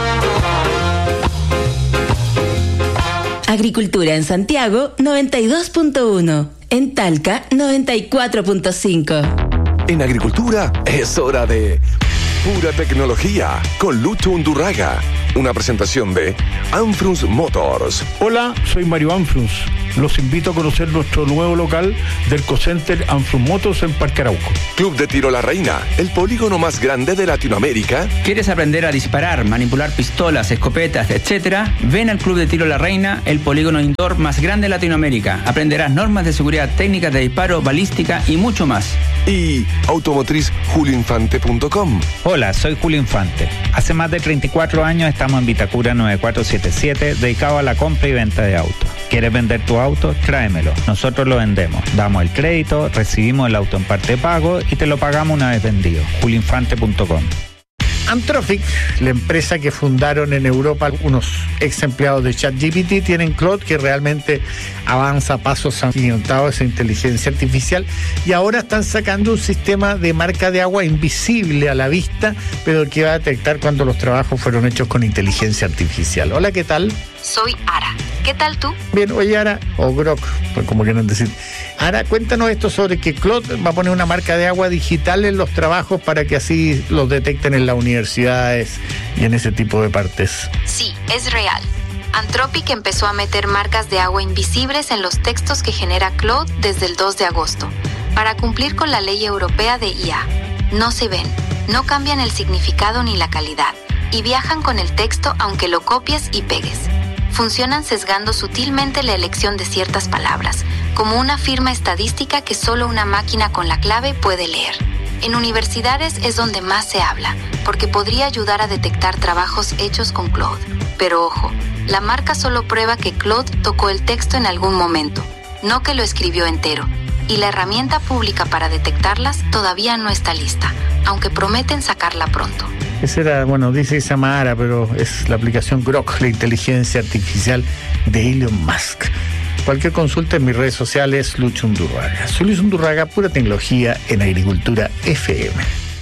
Agricultura en Santiago noventa y dos punto uno, en Talca noventa y cuatro punto cinco. En Agricultura es hora de pura tecnología con Lucho Undurraga. Una presentación de Anfrus Motors. Hola, soy Mario Anfrus. Los invito a conocer nuestro nuevo local del Cocenter Anfrus Motors en Parque Arauco. Club de Tiro La Reina, el polígono más grande de Latinoamérica. ¿Quieres aprender a disparar, manipular pistolas, escopetas, etcétera? Ven al Club de Tiro La Reina, el polígono indoor más grande de Latinoamérica. Aprenderás normas de seguridad, técnicas de disparo, balística y mucho más. Y automotriz julio infante punto com. Hola, soy Julio Infante. Hace más de treinta y cuatro años estamos en Vitacura nueve cuatro siete siete, dedicado a la compra y venta de autos. ¿Quieres vender tu auto? Tráemelo. Nosotros lo vendemos. Damos el crédito, recibimos el auto en parte de pago y te lo pagamos una vez vendido. julio infante punto com. Anthropic, la empresa que fundaron en Europa unos ex empleados de ChatGPT, tienen Claude, que realmente avanza a pasos agigantados esa inteligencia artificial, y ahora están sacando un sistema de marca de agua invisible a la vista, pero que va a detectar cuando los trabajos fueron hechos con inteligencia artificial. Hola, ¿qué tal? Soy Ara. ¿Qué tal tú? Bien, oye, Ara, o Grok, pues como quieran decir. Ara, cuéntanos esto sobre que Claude va a poner una marca de agua digital en los trabajos para que así los detecten en las universidades y en ese tipo de partes. Sí, es real. Anthropic empezó a meter marcas de agua invisibles en los textos que genera Claude desde el dos de agosto, para cumplir con la ley europea de I A. No se ven, no cambian el significado ni la calidad, y viajan con el texto aunque lo copies y pegues. Funcionan sesgando sutilmente la elección de ciertas palabras, como una firma estadística que solo una máquina con la clave puede leer. En universidades es donde más se habla, porque podría ayudar a detectar trabajos hechos con Claude. Pero ojo, la marca solo prueba que Claude tocó el texto en algún momento, no que lo escribió entero. Y la herramienta pública para detectarlas todavía no está lista, aunque prometen sacarla pronto. Esa era, bueno, dice que se llama Ara, pero es la aplicación Grok, la inteligencia artificial de Elon Musk. Cualquier consulta en mis redes sociales, Lucho Undurraga. Soy Lucho Undurraga, pura tecnología en Agricultura F M.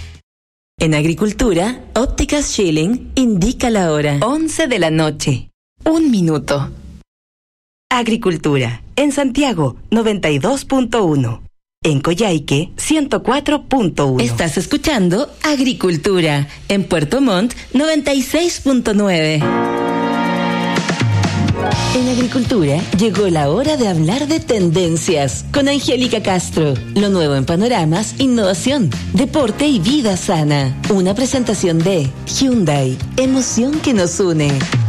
En Agricultura, Ópticas Schilling indica la hora. once de la noche. Un minuto. Agricultura. En Santiago, noventa y dos punto uno. En Coyhaique, ciento cuatro punto uno. Estás escuchando Agricultura. En Puerto Montt, noventa y seis punto nueve. En Agricultura llegó la hora de hablar de tendencias con Angélica Castro. Lo nuevo en panoramas, innovación, deporte y vida sana. Una presentación de Hyundai, emoción que nos une.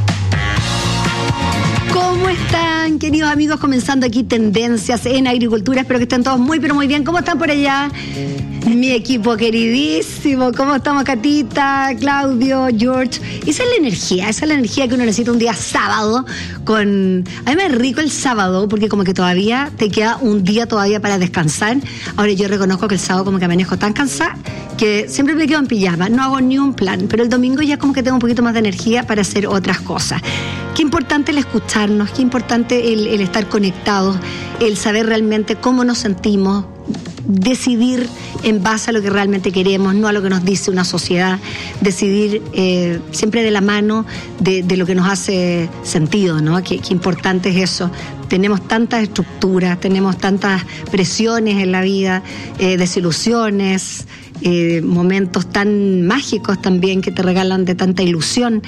¿Cómo están, queridos amigos? Comenzando aquí Tendencias en Agricultura. Espero que estén todos muy, pero muy bien. ¿Cómo están por allá? Mi equipo queridísimo. ¿Cómo estamos, Catita, Claudio, George? Esa es la energía, esa es la energía que uno necesita un día sábado con... A mí me es rico el sábado porque como que todavía te queda un día todavía para descansar. Ahora yo reconozco que el sábado como que manejo tan cansada que siempre me quedo en pijama, no hago ni un plan, pero el domingo ya como que tengo un poquito más de energía para hacer otras cosas. Qué importante el escucharnos, qué importante el, el estar conectados, el saber realmente cómo nos sentimos, decidir en base a lo que realmente queremos, no a lo que nos dice una sociedad, decidir eh, siempre de la mano de, de lo que nos hace sentido, ¿no? Qué, qué importante es eso. Tenemos tantas estructuras, tenemos tantas presiones en la vida, eh, desilusiones, eh, momentos tan mágicos también que te regalan de tanta ilusión.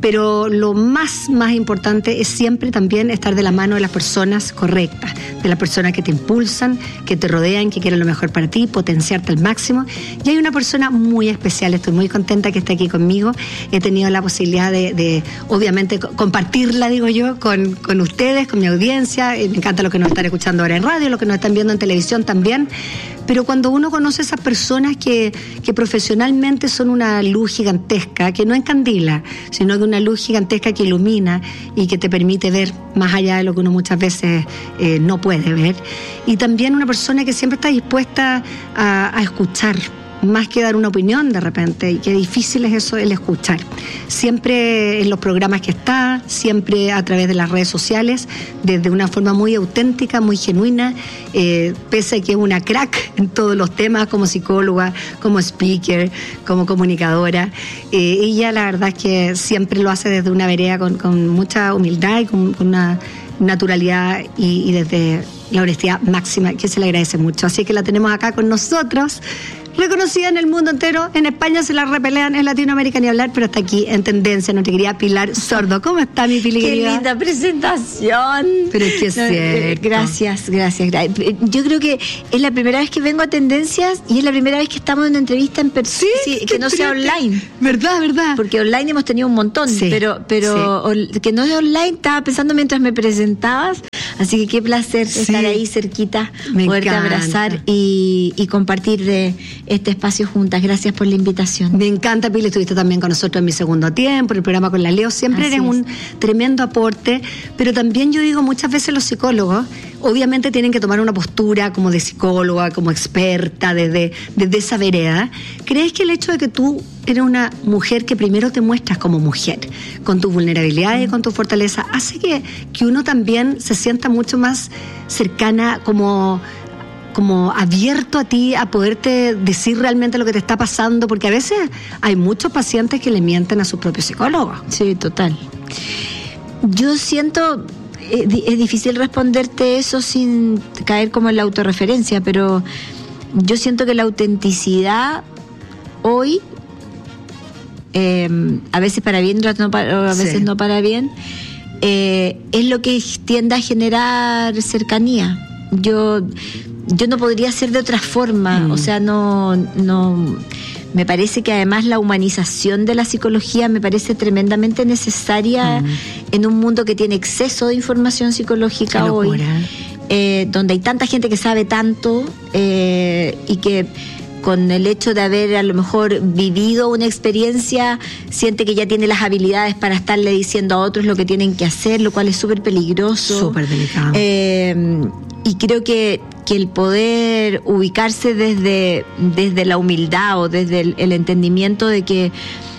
pero lo más, más importante es siempre también estar de la mano de las personas correctas, de las personas que te impulsan, que te rodean, que quieren lo mejor para ti, potenciarte al máximo. Y hay una persona muy especial, estoy muy contenta que esté aquí conmigo. He tenido la posibilidad de, de obviamente, compartirla, digo yo, con, con ustedes, con mi audiencia. Me encanta lo que nos están escuchando ahora en radio, lo que nos están viendo en televisión también. Pero cuando uno conoce a esas personas que, que profesionalmente son una luz gigantesca, que no encandila, sino que una luz gigantesca que ilumina y que te permite ver más allá de lo que uno muchas veces eh, no puede ver. Y también una persona que siempre está dispuesta a, a escuchar, más que dar una opinión de repente, y qué difícil es eso, el escuchar. Siempre en los programas que está, siempre a través de las redes sociales, desde una forma muy auténtica, muy genuina, eh, pese a que es una crack en todos los temas, como psicóloga, como speaker, como comunicadora. Eh, ella la verdad es que siempre lo hace desde una vereda con, con mucha humildad y con, con una naturalidad y, y desde la honestidad máxima, que se le agradece mucho. Así que la tenemos acá con nosotros, reconocida en el mundo entero. En España se la repelean, en Latinoamérica ni hablar, pero está aquí en tendencia nuestra querida Pilar Sordo. ¿Cómo está, mi Pili? Qué querida? linda presentación. Pero es que es No, cierto. Gracias, gracias, gracias. Yo creo que es la primera vez que vengo a Tendencias y es la primera vez que estamos en una entrevista en persona, Sí, que qué no sea triste. online. ¿Verdad, verdad? Porque online hemos tenido un montón, Sí, pero pero ol- que no sea online, estaba pensando mientras me presentabas. Así que qué placer Sí. estar ahí cerquita, Me poderte encanta. abrazar y, y compartir de este espacio juntas. Gracias por la invitación. Me encanta, Pili, estuviste también con nosotros en mi segundo tiempo, en el programa con la Leo. Siempre Así eres es. un tremendo aporte, pero también yo digo, muchas veces los psicólogos obviamente tienen que tomar una postura como de psicóloga, como experta, desde, desde esa vereda. ¿Crees que el hecho de que tú eres una mujer que primero te muestras como mujer, con tus vulnerabilidades y con tu fortaleza, hace que, que uno también se sienta mucho más cercana, como... como abierto a ti, a poderte decir realmente lo que te está pasando? Porque a veces hay muchos pacientes que le mienten a sus propios psicólogos. Sí, total. Yo siento, es, di- es difícil responderte eso sin caer como en la autorreferencia, pero yo siento que la autenticidad hoy, eh, a veces para bien, otras no para- a veces Sí. no para bien, eh, es lo que tiende a generar cercanía. Yo yo no podría ser de otra forma, Mm. o sea, no no me parece que además la humanización de la psicología me parece tremendamente necesaria Mm. en un mundo que tiene exceso de información psicológica Qué hoy, locura. eh, donde hay tanta gente que sabe tanto eh, y que con el hecho de haber a lo mejor vivido una experiencia siente que ya tiene las habilidades para estarle diciendo a otros lo que tienen que hacer, lo cual es súper peligroso. Súper delicado. Eh, y creo que, que el poder ubicarse desde, desde la humildad o desde el, el entendimiento de que,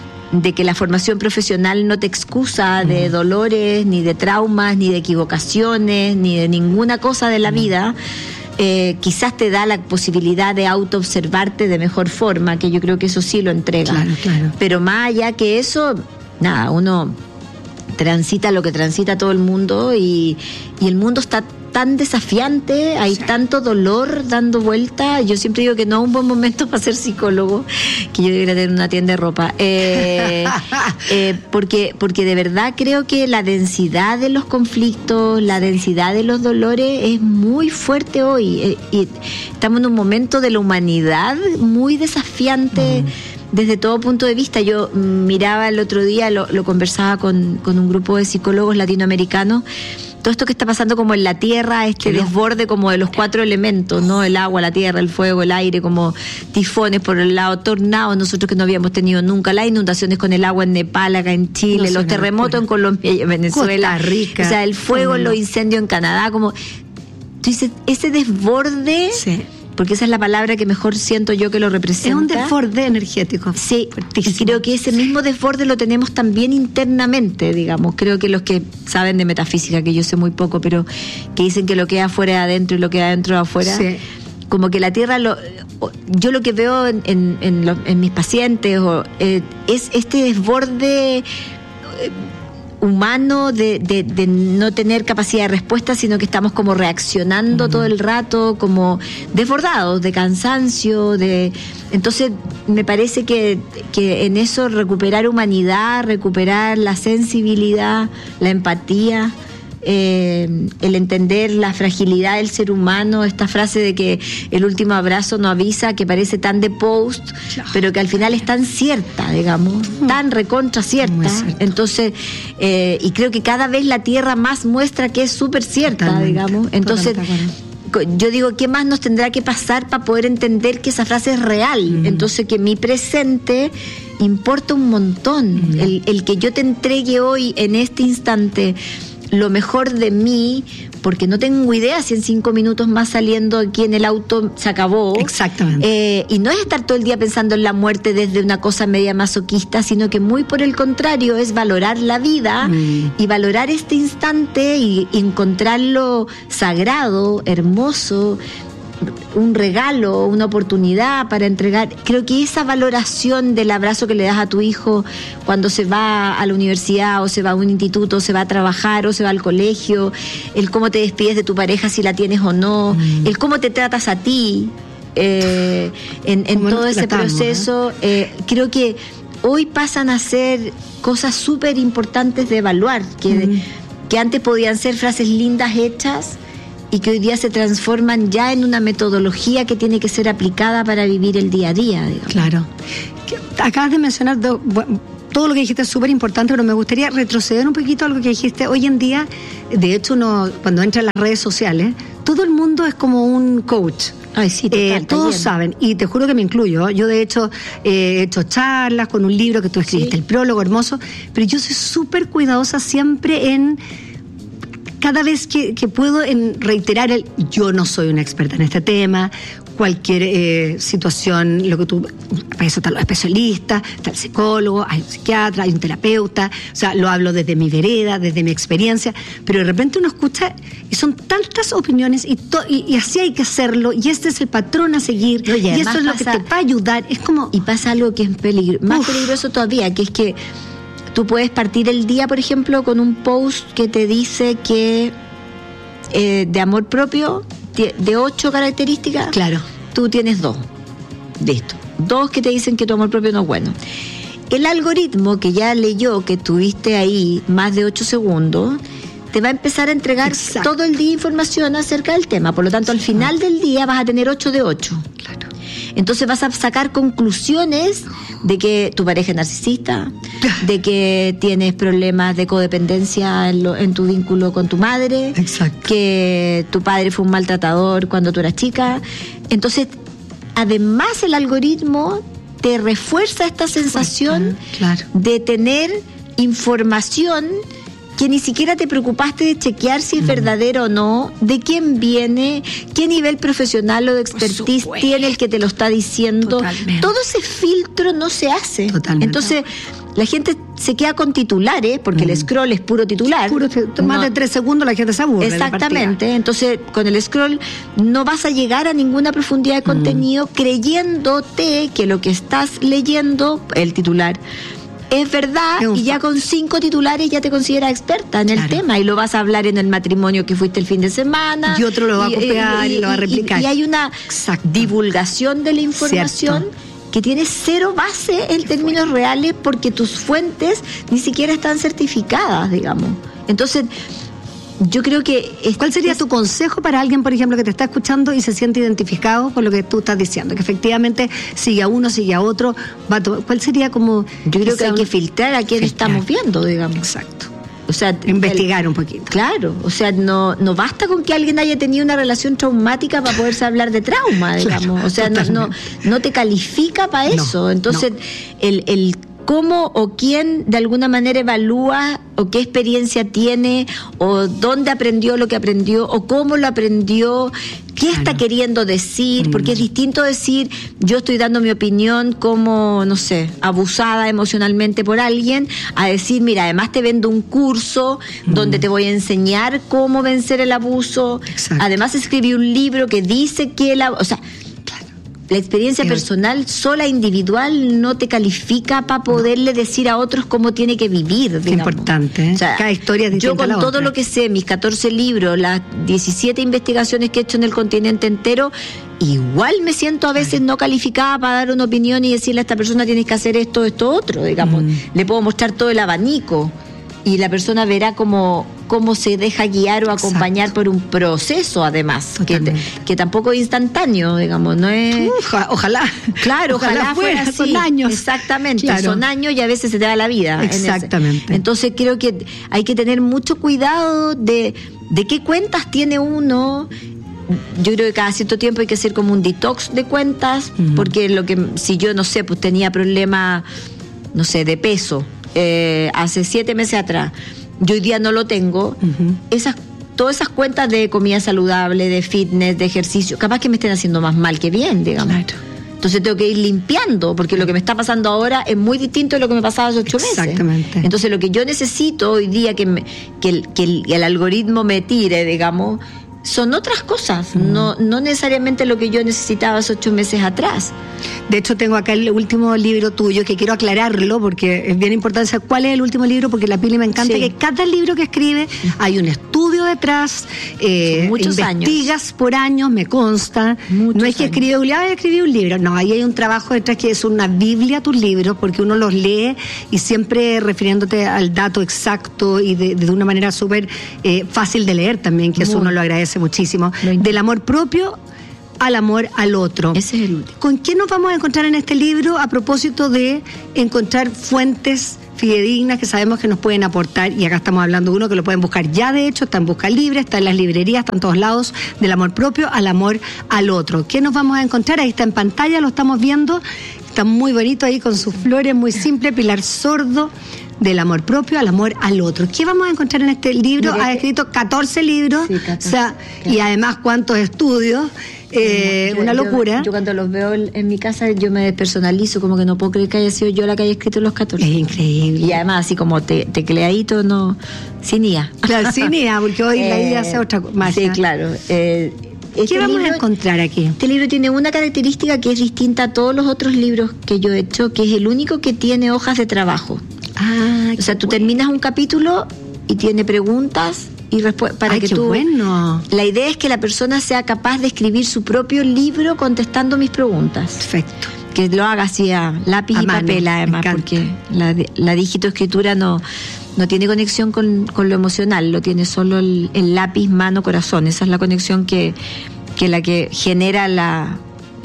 de que la formación profesional no te excusa de dolores, ni de traumas, ni de equivocaciones, ni de ninguna cosa de la vida, eh, quizás te da la posibilidad de autoobservarte de mejor forma, que yo creo que eso sí lo entrega. Claro, claro. Pero más allá que eso, nada, uno transita lo que transita todo el mundo y, y el mundo está tan desafiante, hay Sí. tanto dolor dando vuelta. Yo siempre digo que no es un buen momento para ser psicólogo, que yo debería tener una tienda de ropa, eh, eh, porque, porque de verdad creo que la densidad de los conflictos, la densidad de los dolores es muy fuerte hoy, eh, y estamos en un momento de la humanidad muy desafiante. Desde todo punto de vista. Yo miraba el otro día, lo, lo conversaba con, con un grupo de psicólogos latinoamericanos, todo esto que está pasando como en la tierra, este desborde como de los cuatro elementos, ¿no? El agua, la tierra, el fuego, el aire, como tifones por el lado, tornados, nosotros que no habíamos tenido nunca, las inundaciones con el agua en Nepal, acá en Chile, No, los una terremotos locura. en Colombia y en Venezuela, Costa Rica. o sea, el fuego, Tremendo. los incendios en Canadá, como... Tú dices, ese desborde... Sí. Porque esa es la palabra que mejor siento yo que lo representa. Es un desborde energético. Sí, fuertísimo. y creo que ese mismo desborde lo tenemos también internamente, digamos. Creo que los que saben de metafísica, que yo sé muy poco, pero que dicen que lo que hay afuera es adentro y lo que hay adentro es afuera, Sí. como que la Tierra, lo, yo lo que veo en, en, en, los- en mis pacientes o, eh, es este desborde... eh, humano de, de, de no tener capacidad de respuesta, sino que estamos como reaccionando uh-huh. todo el rato, como desbordados de cansancio, de entonces me parece que, que en eso recuperar humanidad, recuperar la sensibilidad, la empatía, eh, el entender la fragilidad del ser humano, esta frase de que el último abrazo no avisa, que parece tan de post, claro. pero que al final es tan cierta, digamos, uh-huh. tan recontra cierta. Entonces, eh, y creo que cada vez la Tierra más muestra que es súper cierta, totalmente, digamos. Entonces, yo digo, ¿qué más nos tendrá que pasar para poder entender que esa frase es real? Uh-huh. Entonces, que mi presente importa un montón. Uh-huh. El, el que yo te entregue hoy, en este instante, lo mejor de mí, porque no tengo idea si en cinco minutos más saliendo aquí en el auto se acabó. Exactamente. Eh, y no es estar todo el día pensando en la muerte desde una cosa media masoquista, sino que muy por el contrario es valorar la vida mm. y valorar este instante y, y encontrarlo sagrado, hermoso, un regalo, una oportunidad para entregar. Creo que esa valoración del abrazo que le das a tu hijo cuando se va a la universidad o se va a un instituto, o se va a trabajar o se va al colegio, el cómo te despides de tu pareja si la tienes o no, mm. el cómo te tratas a ti eh, en, en todo ese tratamos, proceso, eh? Eh, creo que hoy pasan a ser cosas súper importantes de evaluar, que, mm. que antes podían ser frases lindas hechas y que hoy día se transforman ya en una metodología que tiene que ser aplicada para vivir el día a día, digamos. Claro. Acabas de mencionar do, bueno, todo lo que dijiste es súper importante, pero me gustaría retroceder un poquito a algo que dijiste. Hoy en día, de hecho, uno cuando entra en las redes sociales, todo el mundo es como un coach. Ay, sí, total, eh, todos saben, y te juro que me incluyo. Yo, de hecho, eh, he hecho charlas con un libro que tú escribiste, sí. el prólogo hermoso, pero yo soy súper cuidadosa siempre en... Cada vez que, que puedo en reiterar el yo no soy una experta en este tema, cualquier eh, situación, lo que tú, para eso están los especialistas, está el psicólogo, hay un psiquiatra, hay un terapeuta, o sea, lo hablo desde mi vereda, desde mi experiencia, pero de repente uno escucha y son tantas opiniones y, to, y, y así hay que hacerlo, y este es el patrón a seguir, no, y, y eso es lo pasa, que te va a ayudar, es como... Y pasa algo que es peligro, más uf. peligroso todavía, que es que tú puedes partir el día, por ejemplo, con un post que te dice que eh, de amor propio, de ocho características, claro, tú tienes dos. Listo. Dos que te dicen que tu amor propio no es bueno. El algoritmo que ya leyó que tuviste ahí más de ocho segundos, te va a empezar a entregar Exacto. todo el día información acerca del tema. Por lo tanto, al final del día vas a tener ocho de ocho. Claro. Entonces vas a sacar conclusiones de que tu pareja es narcisista, de que tienes problemas de codependencia en, lo, en tu vínculo con tu madre, Exacto. que tu padre fue un maltratador cuando tú eras chica. Entonces, además el algoritmo te refuerza esta sensación claro. de tener información que ni siquiera te preocupaste de chequear si es mm. verdadero o no, de quién viene, qué nivel profesional o de expertise tiene el que te lo está diciendo. Totalmente. Todo ese filtro no se hace. Totalmente. Entonces, la gente se queda con titulares, porque mm. el scroll es puro titular. Puro, más no. de tres segundos la gente se aburre. Exactamente. Entonces, con el scroll no vas a llegar a ninguna profundidad de contenido mm. creyéndote que lo que estás leyendo, el titular, es verdad, es y ya con cinco titulares ya te consideras experta en claro. el tema, y lo vas a hablar en el matrimonio que fuiste el fin de semana. Y otro lo va a copiar y, y, y lo va a replicar. Y, y hay una Exacto. divulgación de la información Cierto. que tiene cero base en términos reales, porque tus fuentes ni siquiera están certificadas, digamos. Entonces, yo creo que... Es, ¿Cuál sería es, tu consejo para alguien, por ejemplo, que te está escuchando y se siente identificado con lo que tú estás diciendo? Que efectivamente sigue a uno, sigue a otro. Va a to- ¿Cuál sería como...? Yo creo que hay que filtrar a quién filtrar. estamos viendo, digamos. Exacto. O sea, investigar el, un poquito. Claro, o sea, no no basta con que alguien haya tenido una relación traumática para poderse hablar de trauma, digamos. Claro, o sea, no, no no te califica para eso. No, Entonces, no. el el cómo o quién de alguna manera evalúa o qué experiencia tiene o dónde aprendió lo que aprendió o cómo lo aprendió, qué claro. está queriendo decir, mm. porque es distinto decir yo estoy dando mi opinión como, no sé, abusada emocionalmente por alguien, a decir, mira, además te vendo un curso mm. donde te voy a enseñar cómo vencer el abuso. Exacto. Además escribí un libro que dice que la, o sea, La experiencia personal sola, individual, no te califica para poderle decir a otros cómo tiene que vivir. Qué importante, ¿eh? O sea, cada historia es distinta. Yo con a la todo otra. lo que sé, mis catorce libros, las diecisiete investigaciones que he hecho en el continente entero, igual me siento a veces no calificada para dar una opinión y decirle a esta persona tienes que hacer esto, esto, otro, digamos. Mm. Le puedo mostrar todo el abanico y la persona verá cómo, cómo se deja guiar o acompañar Exacto. por un proceso, además, que, que tampoco es instantáneo, digamos, no es... Ojalá, ojalá, claro, ojalá, ojalá fuera, fuera así. Son años. Exactamente, claro. son años y a veces se te da la vida. Exactamente. Entonces creo que hay que tener mucho cuidado de, de qué cuentas tiene uno. Yo creo que cada cierto tiempo hay que hacer como un detox de cuentas, uh-huh. porque lo que si yo, no sé, pues tenía problemas, no sé, de peso, eh, hace siete meses atrás, yo hoy día no lo tengo, uh-huh. esas todas esas cuentas de comida saludable, de fitness, de ejercicio, capaz que me estén haciendo más mal que bien, digamos. Claro. Entonces tengo que ir limpiando, porque lo que me está pasando ahora es muy distinto de lo que me pasaba hace ocho meses. Exactamente. Entonces lo que yo necesito hoy día que, me, que, el, que el, el algoritmo me tire, digamos, son otras cosas, mm. no, no necesariamente lo que yo necesitaba hace ocho meses atrás. De hecho, tengo acá el último libro tuyo, que quiero aclararlo, porque es bien importante saber cuál es el último libro, porque la Pili me encanta sí. que cada libro que escribe hay un estudio detrás, eh, muchos investigas años. por años, me consta. Muchos no es que escribe un libro, escribí un libro, no, ahí hay un trabajo detrás que es una biblia tus libros, porque uno los lee y siempre refiriéndote al dato exacto y de, de una manera súper eh, fácil de leer también, que Muy. eso uno lo agradece muchísimo. Del amor propio al amor al otro. Ese es el último. ¿Con qué nos vamos a encontrar en este libro a propósito de encontrar fuentes fidedignas que sabemos que nos pueden aportar? Y acá estamos hablando de uno que lo pueden buscar ya, de hecho, está en Busca Libre, está en las librerías, está en todos lados, del amor propio al amor al otro. ¿Qué nos vamos a encontrar? Ahí está en pantalla, lo estamos viendo, está muy bonito ahí con sus flores, muy simple, Pilar Sordo, del amor propio al amor al otro. ¿Qué vamos a encontrar en este libro? Ha escrito catorce libros, sí, catorce, o sea, claro. y además cuántos estudios. Eh, yo, una locura. Yo, yo cuando los veo en mi casa yo me despersonalizo, como que no puedo creer que haya sido yo la que haya escrito los catorce. Es increíble. Y además así como te, tecleadito, no, sin I A. Claro, sin I A, porque hoy eh, la I A hace otra cosa. Sí, claro. Eh, este ¿Qué vamos libro, a encontrar aquí? Este libro tiene una característica que es distinta a todos los otros libros que yo he hecho, que es el único que tiene hojas de trabajo. Ah, o sea, tú bueno. terminas un capítulo y tiene preguntas y respuestas para Ay, que qué tú. Bueno. La idea es que la persona sea capaz de escribir su propio libro contestando mis preguntas. Perfecto. Que lo haga así a lápiz a y mano, papel, además, porque la, la digitoescritura no, no tiene conexión con, con lo emocional, lo tiene solo el, el lápiz, mano, corazón. Esa es la conexión que, que la que genera la.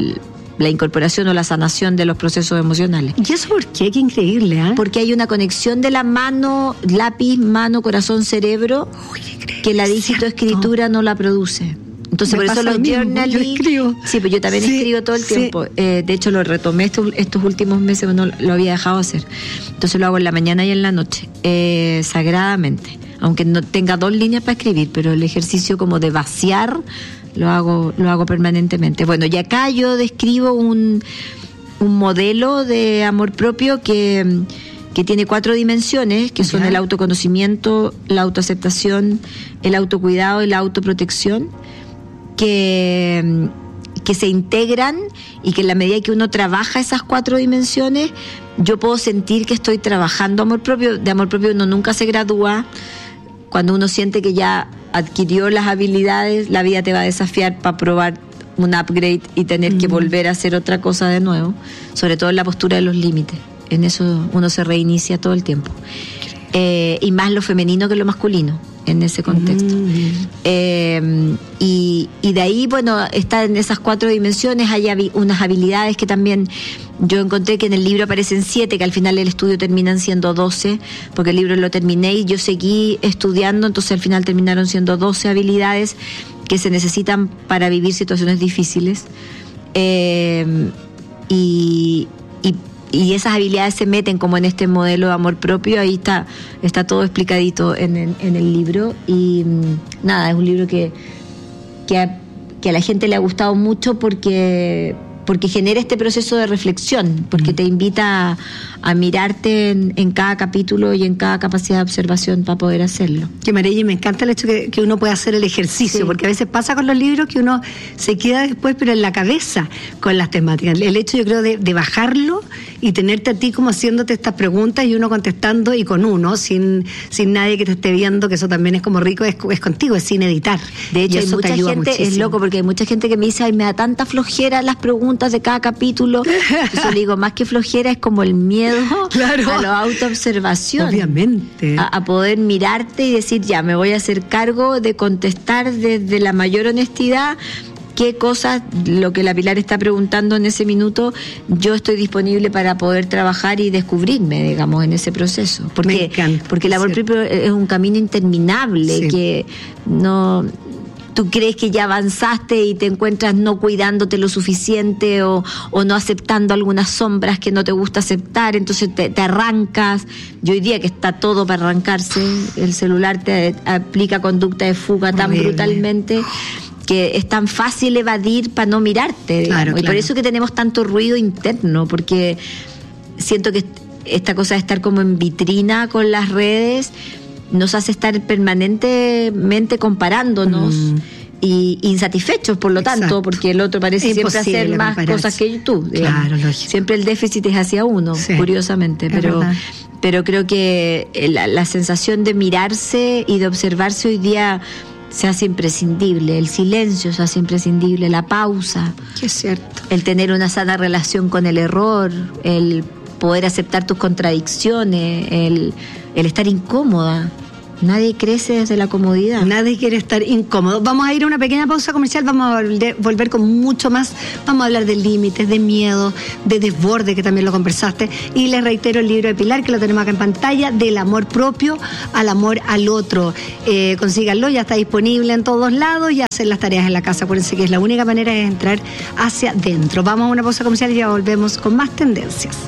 la incorporación o la sanación de los procesos emocionales. ¿Y eso por qué? Qué increíble, ¿eh? Porque hay una conexión de la mano, lápiz, mano, corazón, cerebro, Uy, que la digitoescritura no la produce. Entonces, me por eso los journaling... Yo escribo. Sí, pues yo también sí, escribo todo el sí. tiempo. Eh, de hecho, lo retomé estos, estos últimos meses, no lo había dejado hacer. Entonces lo hago en la mañana y en la noche, eh, sagradamente. Aunque no tenga dos líneas para escribir, pero el ejercicio como de vaciar... Lo hago, lo hago permanentemente. Bueno, y acá yo describo un, un modelo de amor propio que, que tiene cuatro dimensiones, que son ya. el autoconocimiento, la autoaceptación, el autocuidado y la autoprotección, que, que se integran y que en la medida que uno trabaja esas cuatro dimensiones, yo puedo sentir que estoy trabajando amor propio. De amor propio uno nunca se gradúa. Cuando uno siente que ya adquirió las habilidades, la vida te va a desafiar para probar un upgrade y tener mm. que volver a hacer otra cosa de nuevo, sobre todo en la postura de los límites. En eso uno se reinicia todo el tiempo. Eh, y más lo femenino que lo masculino en ese contexto. Mm. Eh, y, y de ahí, bueno, está en esas cuatro dimensiones, hay habi- unas habilidades que también yo encontré que en el libro aparecen siete, que al final del estudio terminan siendo doce, porque el libro lo terminé y yo seguí estudiando, entonces al final terminaron siendo doce habilidades que se necesitan para vivir situaciones difíciles. Eh, y, y y esas habilidades se meten como en este modelo de amor propio. Ahí está está todo explicadito en, en, en el libro y nada, es un libro que que a, que a la gente le ha gustado mucho porque porque genera este proceso de reflexión, porque te invita a mirarte en, en cada capítulo y en cada capacidad de observación para poder hacerlo. Que María, me encanta el hecho que, que uno puede hacer el ejercicio, sí. Porque a veces pasa con los libros que uno se queda después, pero en la cabeza con las temáticas. El hecho, yo creo, de, de bajarlo y tenerte a ti como haciéndote estas preguntas y uno contestando y con uno, sin, sin nadie que te esté viendo, que eso también es como rico, es, es contigo, es sin editar. De hecho, hay mucha gente, muchísimo. Es loco, porque hay mucha gente que me dice, ay, me da tanta flojera las preguntas de cada capítulo. Yo le digo, más que flojera es como el miedo claro. a la autoobservación. Obviamente. A, a poder mirarte y decir, ya, me voy a hacer cargo de contestar desde la mayor honestidad qué cosas, lo que la Pilar está preguntando en ese minuto, yo estoy disponible para poder trabajar y descubrirme, digamos, en ese proceso. Porque, me encanta, porque el amor propio es un camino interminable, sí. que no... Tú crees que ya avanzaste y te encuentras no cuidándote lo suficiente o, o no aceptando algunas sombras que no te gusta aceptar, entonces te, te arrancas. Yo hoy día que está todo para arrancarse, el celular te aplica conducta de fuga tan Horrible. brutalmente que es tan fácil evadir para no mirarte, digamos. Claro, claro. Y por eso que tenemos tanto ruido interno, porque siento que esta cosa de estar como en vitrina con las redes nos hace estar permanentemente comparándonos mm. y insatisfechos, por lo Exacto. tanto, porque el otro parece es siempre hacer más compararse. Cosas que tú. Digamos. Claro, siempre el déficit es hacia uno, sí. curiosamente, pero pero creo que la, la sensación de mirarse y de observarse hoy día se hace imprescindible, el silencio se hace imprescindible, la pausa, que es cierto, el tener una sana relación con el error, el poder aceptar tus contradicciones, el, el estar incómoda. Nadie crece desde la comodidad. Nadie quiere estar incómodo. Vamos a ir a una pequeña pausa comercial, vamos a volver con mucho más. Vamos a hablar de límites, de miedo, de desborde, que también lo conversaste. Y les reitero el libro de Pilar, que lo tenemos acá en pantalla, del amor propio al amor al otro. Eh, consíganlo, ya está disponible en todos lados y hacer las tareas en la casa. Acuérdense que es la única manera de entrar hacia adentro. Vamos a una pausa comercial y ya volvemos con más tendencias.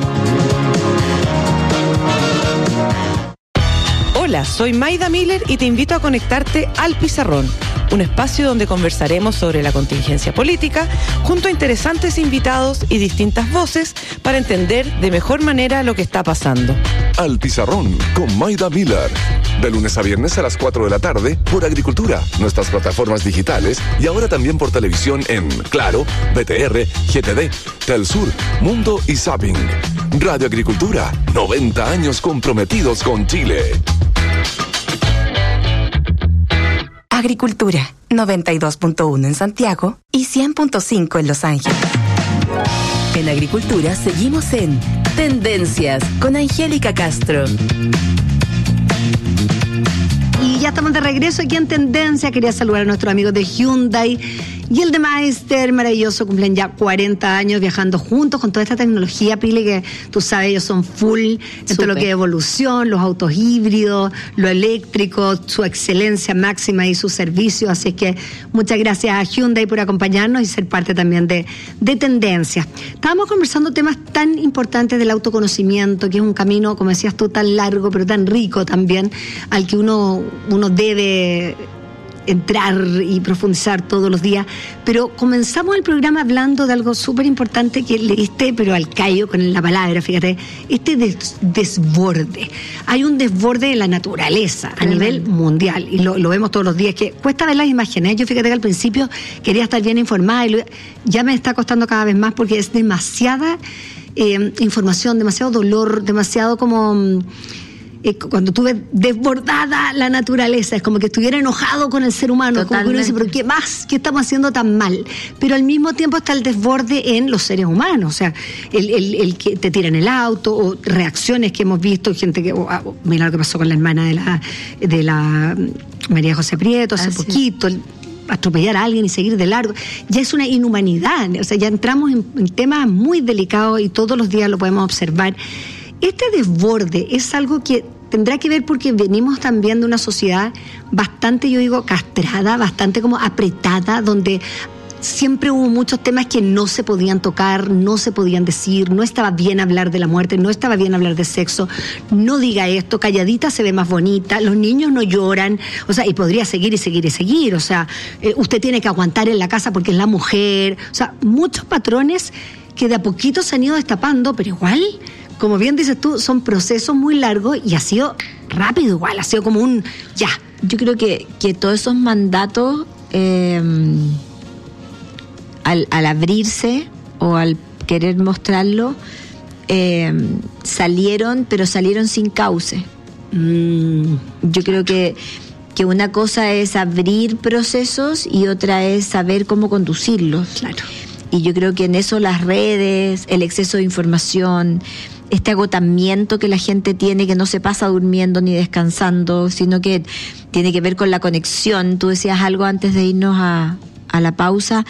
Hola, soy Maida Miller y te invito a conectarte al Pizarrón, un espacio donde conversaremos sobre la contingencia política junto a interesantes invitados y distintas voces para entender de mejor manera lo que está pasando. Al Pizarrón con Maida Miller, de lunes a viernes a las cuatro de la tarde por Agricultura, nuestras plataformas digitales y ahora también por televisión en Claro, B T R, G T D, Telsur, Mundo y Zapping. Radio Agricultura, noventa años comprometidos con Chile. Agricultura, noventa y dos punto uno en Santiago y cien punto cinco en Los Ángeles. En Agricultura seguimos en Tendencias con Angélica Castro. Y ya estamos de regreso aquí en Tendencia. Quería saludar a nuestros amigos de Hyundai y el de Meister, maravilloso, cumplen ya cuarenta años viajando juntos con toda esta tecnología, Pili, que tú sabes, ellos son full en todo lo que es evolución, los autos híbridos, lo eléctrico, su excelencia máxima y sus servicios. Así es que muchas gracias a Hyundai por acompañarnos y ser parte también de, de Tendencias. Estábamos conversando temas tan importantes del autoconocimiento, que es un camino, como decías tú, tan largo, pero tan rico también, al que uno, uno debe entrar y profundizar todos los días, pero comenzamos el programa hablando de algo súper importante que leíste, pero al callo con la palabra, fíjate, este des- desborde. Hay un desborde de la naturaleza a nivel mundial y lo, lo vemos todos los días, que cuesta ver las imágenes. Yo fíjate que al principio quería estar bien informada y lo, ya me está costando cada vez más porque es demasiada eh, información, demasiado dolor, demasiado como... Eh, cuando tú ves desbordada la naturaleza, es como que estuviera enojado con el ser humano. Totalmente. Como que uno dice, pero ¿qué más? ¿Qué estamos haciendo tan mal? Pero al mismo tiempo está el desborde en los seres humanos, o sea, el, el, el que te tiran el auto, o reacciones que hemos visto, gente que, oh, oh, mira lo que pasó con la hermana de la, de la María José Prieto hace Así. poquito, el, atropellar a alguien y seguir de largo, ya es una inhumanidad, o sea, ya entramos en, en temas muy delicados y todos los días lo podemos observar. Este desborde es algo que tendrá que ver porque venimos también de una sociedad bastante, yo digo, castrada, bastante como apretada, donde siempre hubo muchos temas que no se podían tocar, no se podían decir, no estaba bien hablar de la muerte, no estaba bien hablar de sexo, no diga esto, calladita se ve más bonita, los niños no lloran, o sea, y podría seguir y seguir y seguir, o sea, eh, usted tiene que aguantar en la casa porque es la mujer, o sea, muchos patrones que de a poquito se han ido destapando, pero igual como bien dices tú, son procesos muy largos y ha sido rápido igual, ha sido como un ya. Yo creo que, que todos esos mandatos, eh, al, al abrirse o al querer mostrarlo, eh, salieron, pero salieron sin cauce. Mm. Yo creo que, que una cosa es abrir procesos y otra es saber cómo conducirlos. Claro. Y yo creo que en eso las redes, el exceso de información, este agotamiento que la gente tiene, que no se pasa durmiendo ni descansando, sino que tiene que ver con la conexión. Tú decías algo antes de irnos a, a la pausa,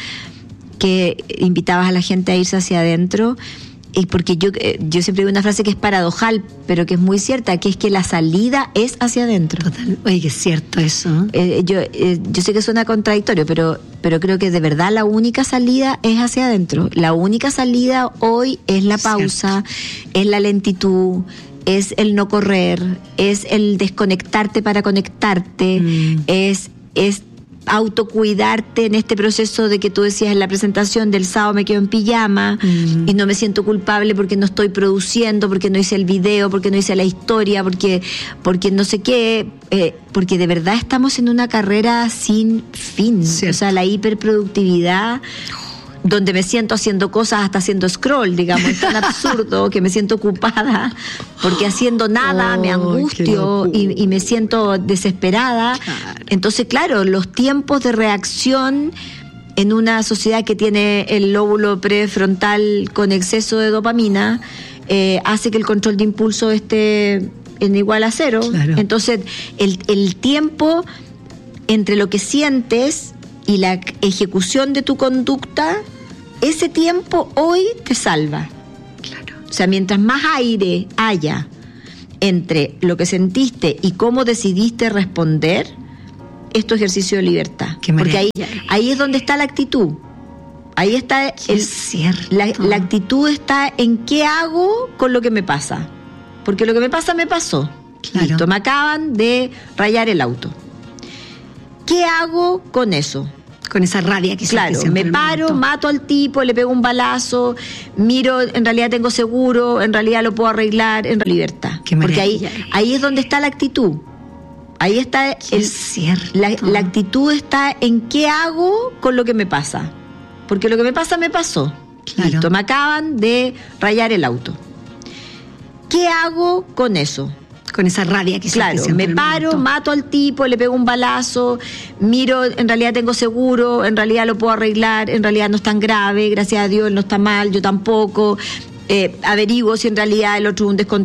que invitabas a la gente a irse hacia adentro, y porque yo, yo siempre digo una frase que es paradojal, pero que es muy cierta, que es que la salida es hacia adentro. Total. Oye, que es cierto eso. Eh, yo, eh, yo sé que suena contradictorio, pero, pero creo que de verdad la única salida es hacia adentro. La única salida hoy es la pausa, cierto. Es la lentitud, es el no correr, es el desconectarte para conectarte, mm. es, es autocuidarte en este proceso de que tú decías en la presentación del sábado me quedo en pijama mm. y no me siento culpable porque no estoy produciendo, porque no hice el video, porque no hice la historia, porque, porque no sé qué, eh, porque de verdad estamos en una carrera sin fin. Cierto. O sea, la hiperproductividad, donde me siento haciendo cosas hasta haciendo scroll, digamos, es tan absurdo que me siento ocupada porque haciendo nada oh, me angustio y, y me siento desesperada. Claro. Entonces, claro, los tiempos de reacción en una sociedad que tiene el lóbulo prefrontal con exceso de dopamina eh, hace que el control de impulso esté en igual a cero. Claro. Entonces, el, el tiempo entre lo que sientes y la ejecución de tu conducta, ese tiempo hoy te salva. Claro. O sea, mientras más aire haya entre lo que sentiste y cómo decidiste responder, es tu ejercicio de libertad. Porque ahí, ahí es donde está la actitud. Ahí está el, es cierto. La, la actitud está en qué hago con lo que me pasa. Porque lo que me pasa, me pasó. Claro. Listo, me acaban de rayar el auto. ¿Qué hago con eso? Con esa rabia que claro, me paro, momento. mato al tipo, le pego un balazo, miro, en realidad tengo seguro, en realidad lo puedo arreglar, en libertad. Porque ahí, ahí es donde está la actitud. Ahí está el, la, la actitud está en qué hago con lo que me pasa. Porque lo que me pasa, me pasó. Claro. Listo, me acaban de rayar el auto. ¿Qué hago con eso? Con esa rabia que claro, me paro, mato al tipo, le pego un balazo, miro, en realidad tengo seguro, en realidad lo puedo arreglar, en realidad no es tan grave, gracias a Dios él no está mal, yo tampoco, eh, averiguo si en realidad el otro es un descontrol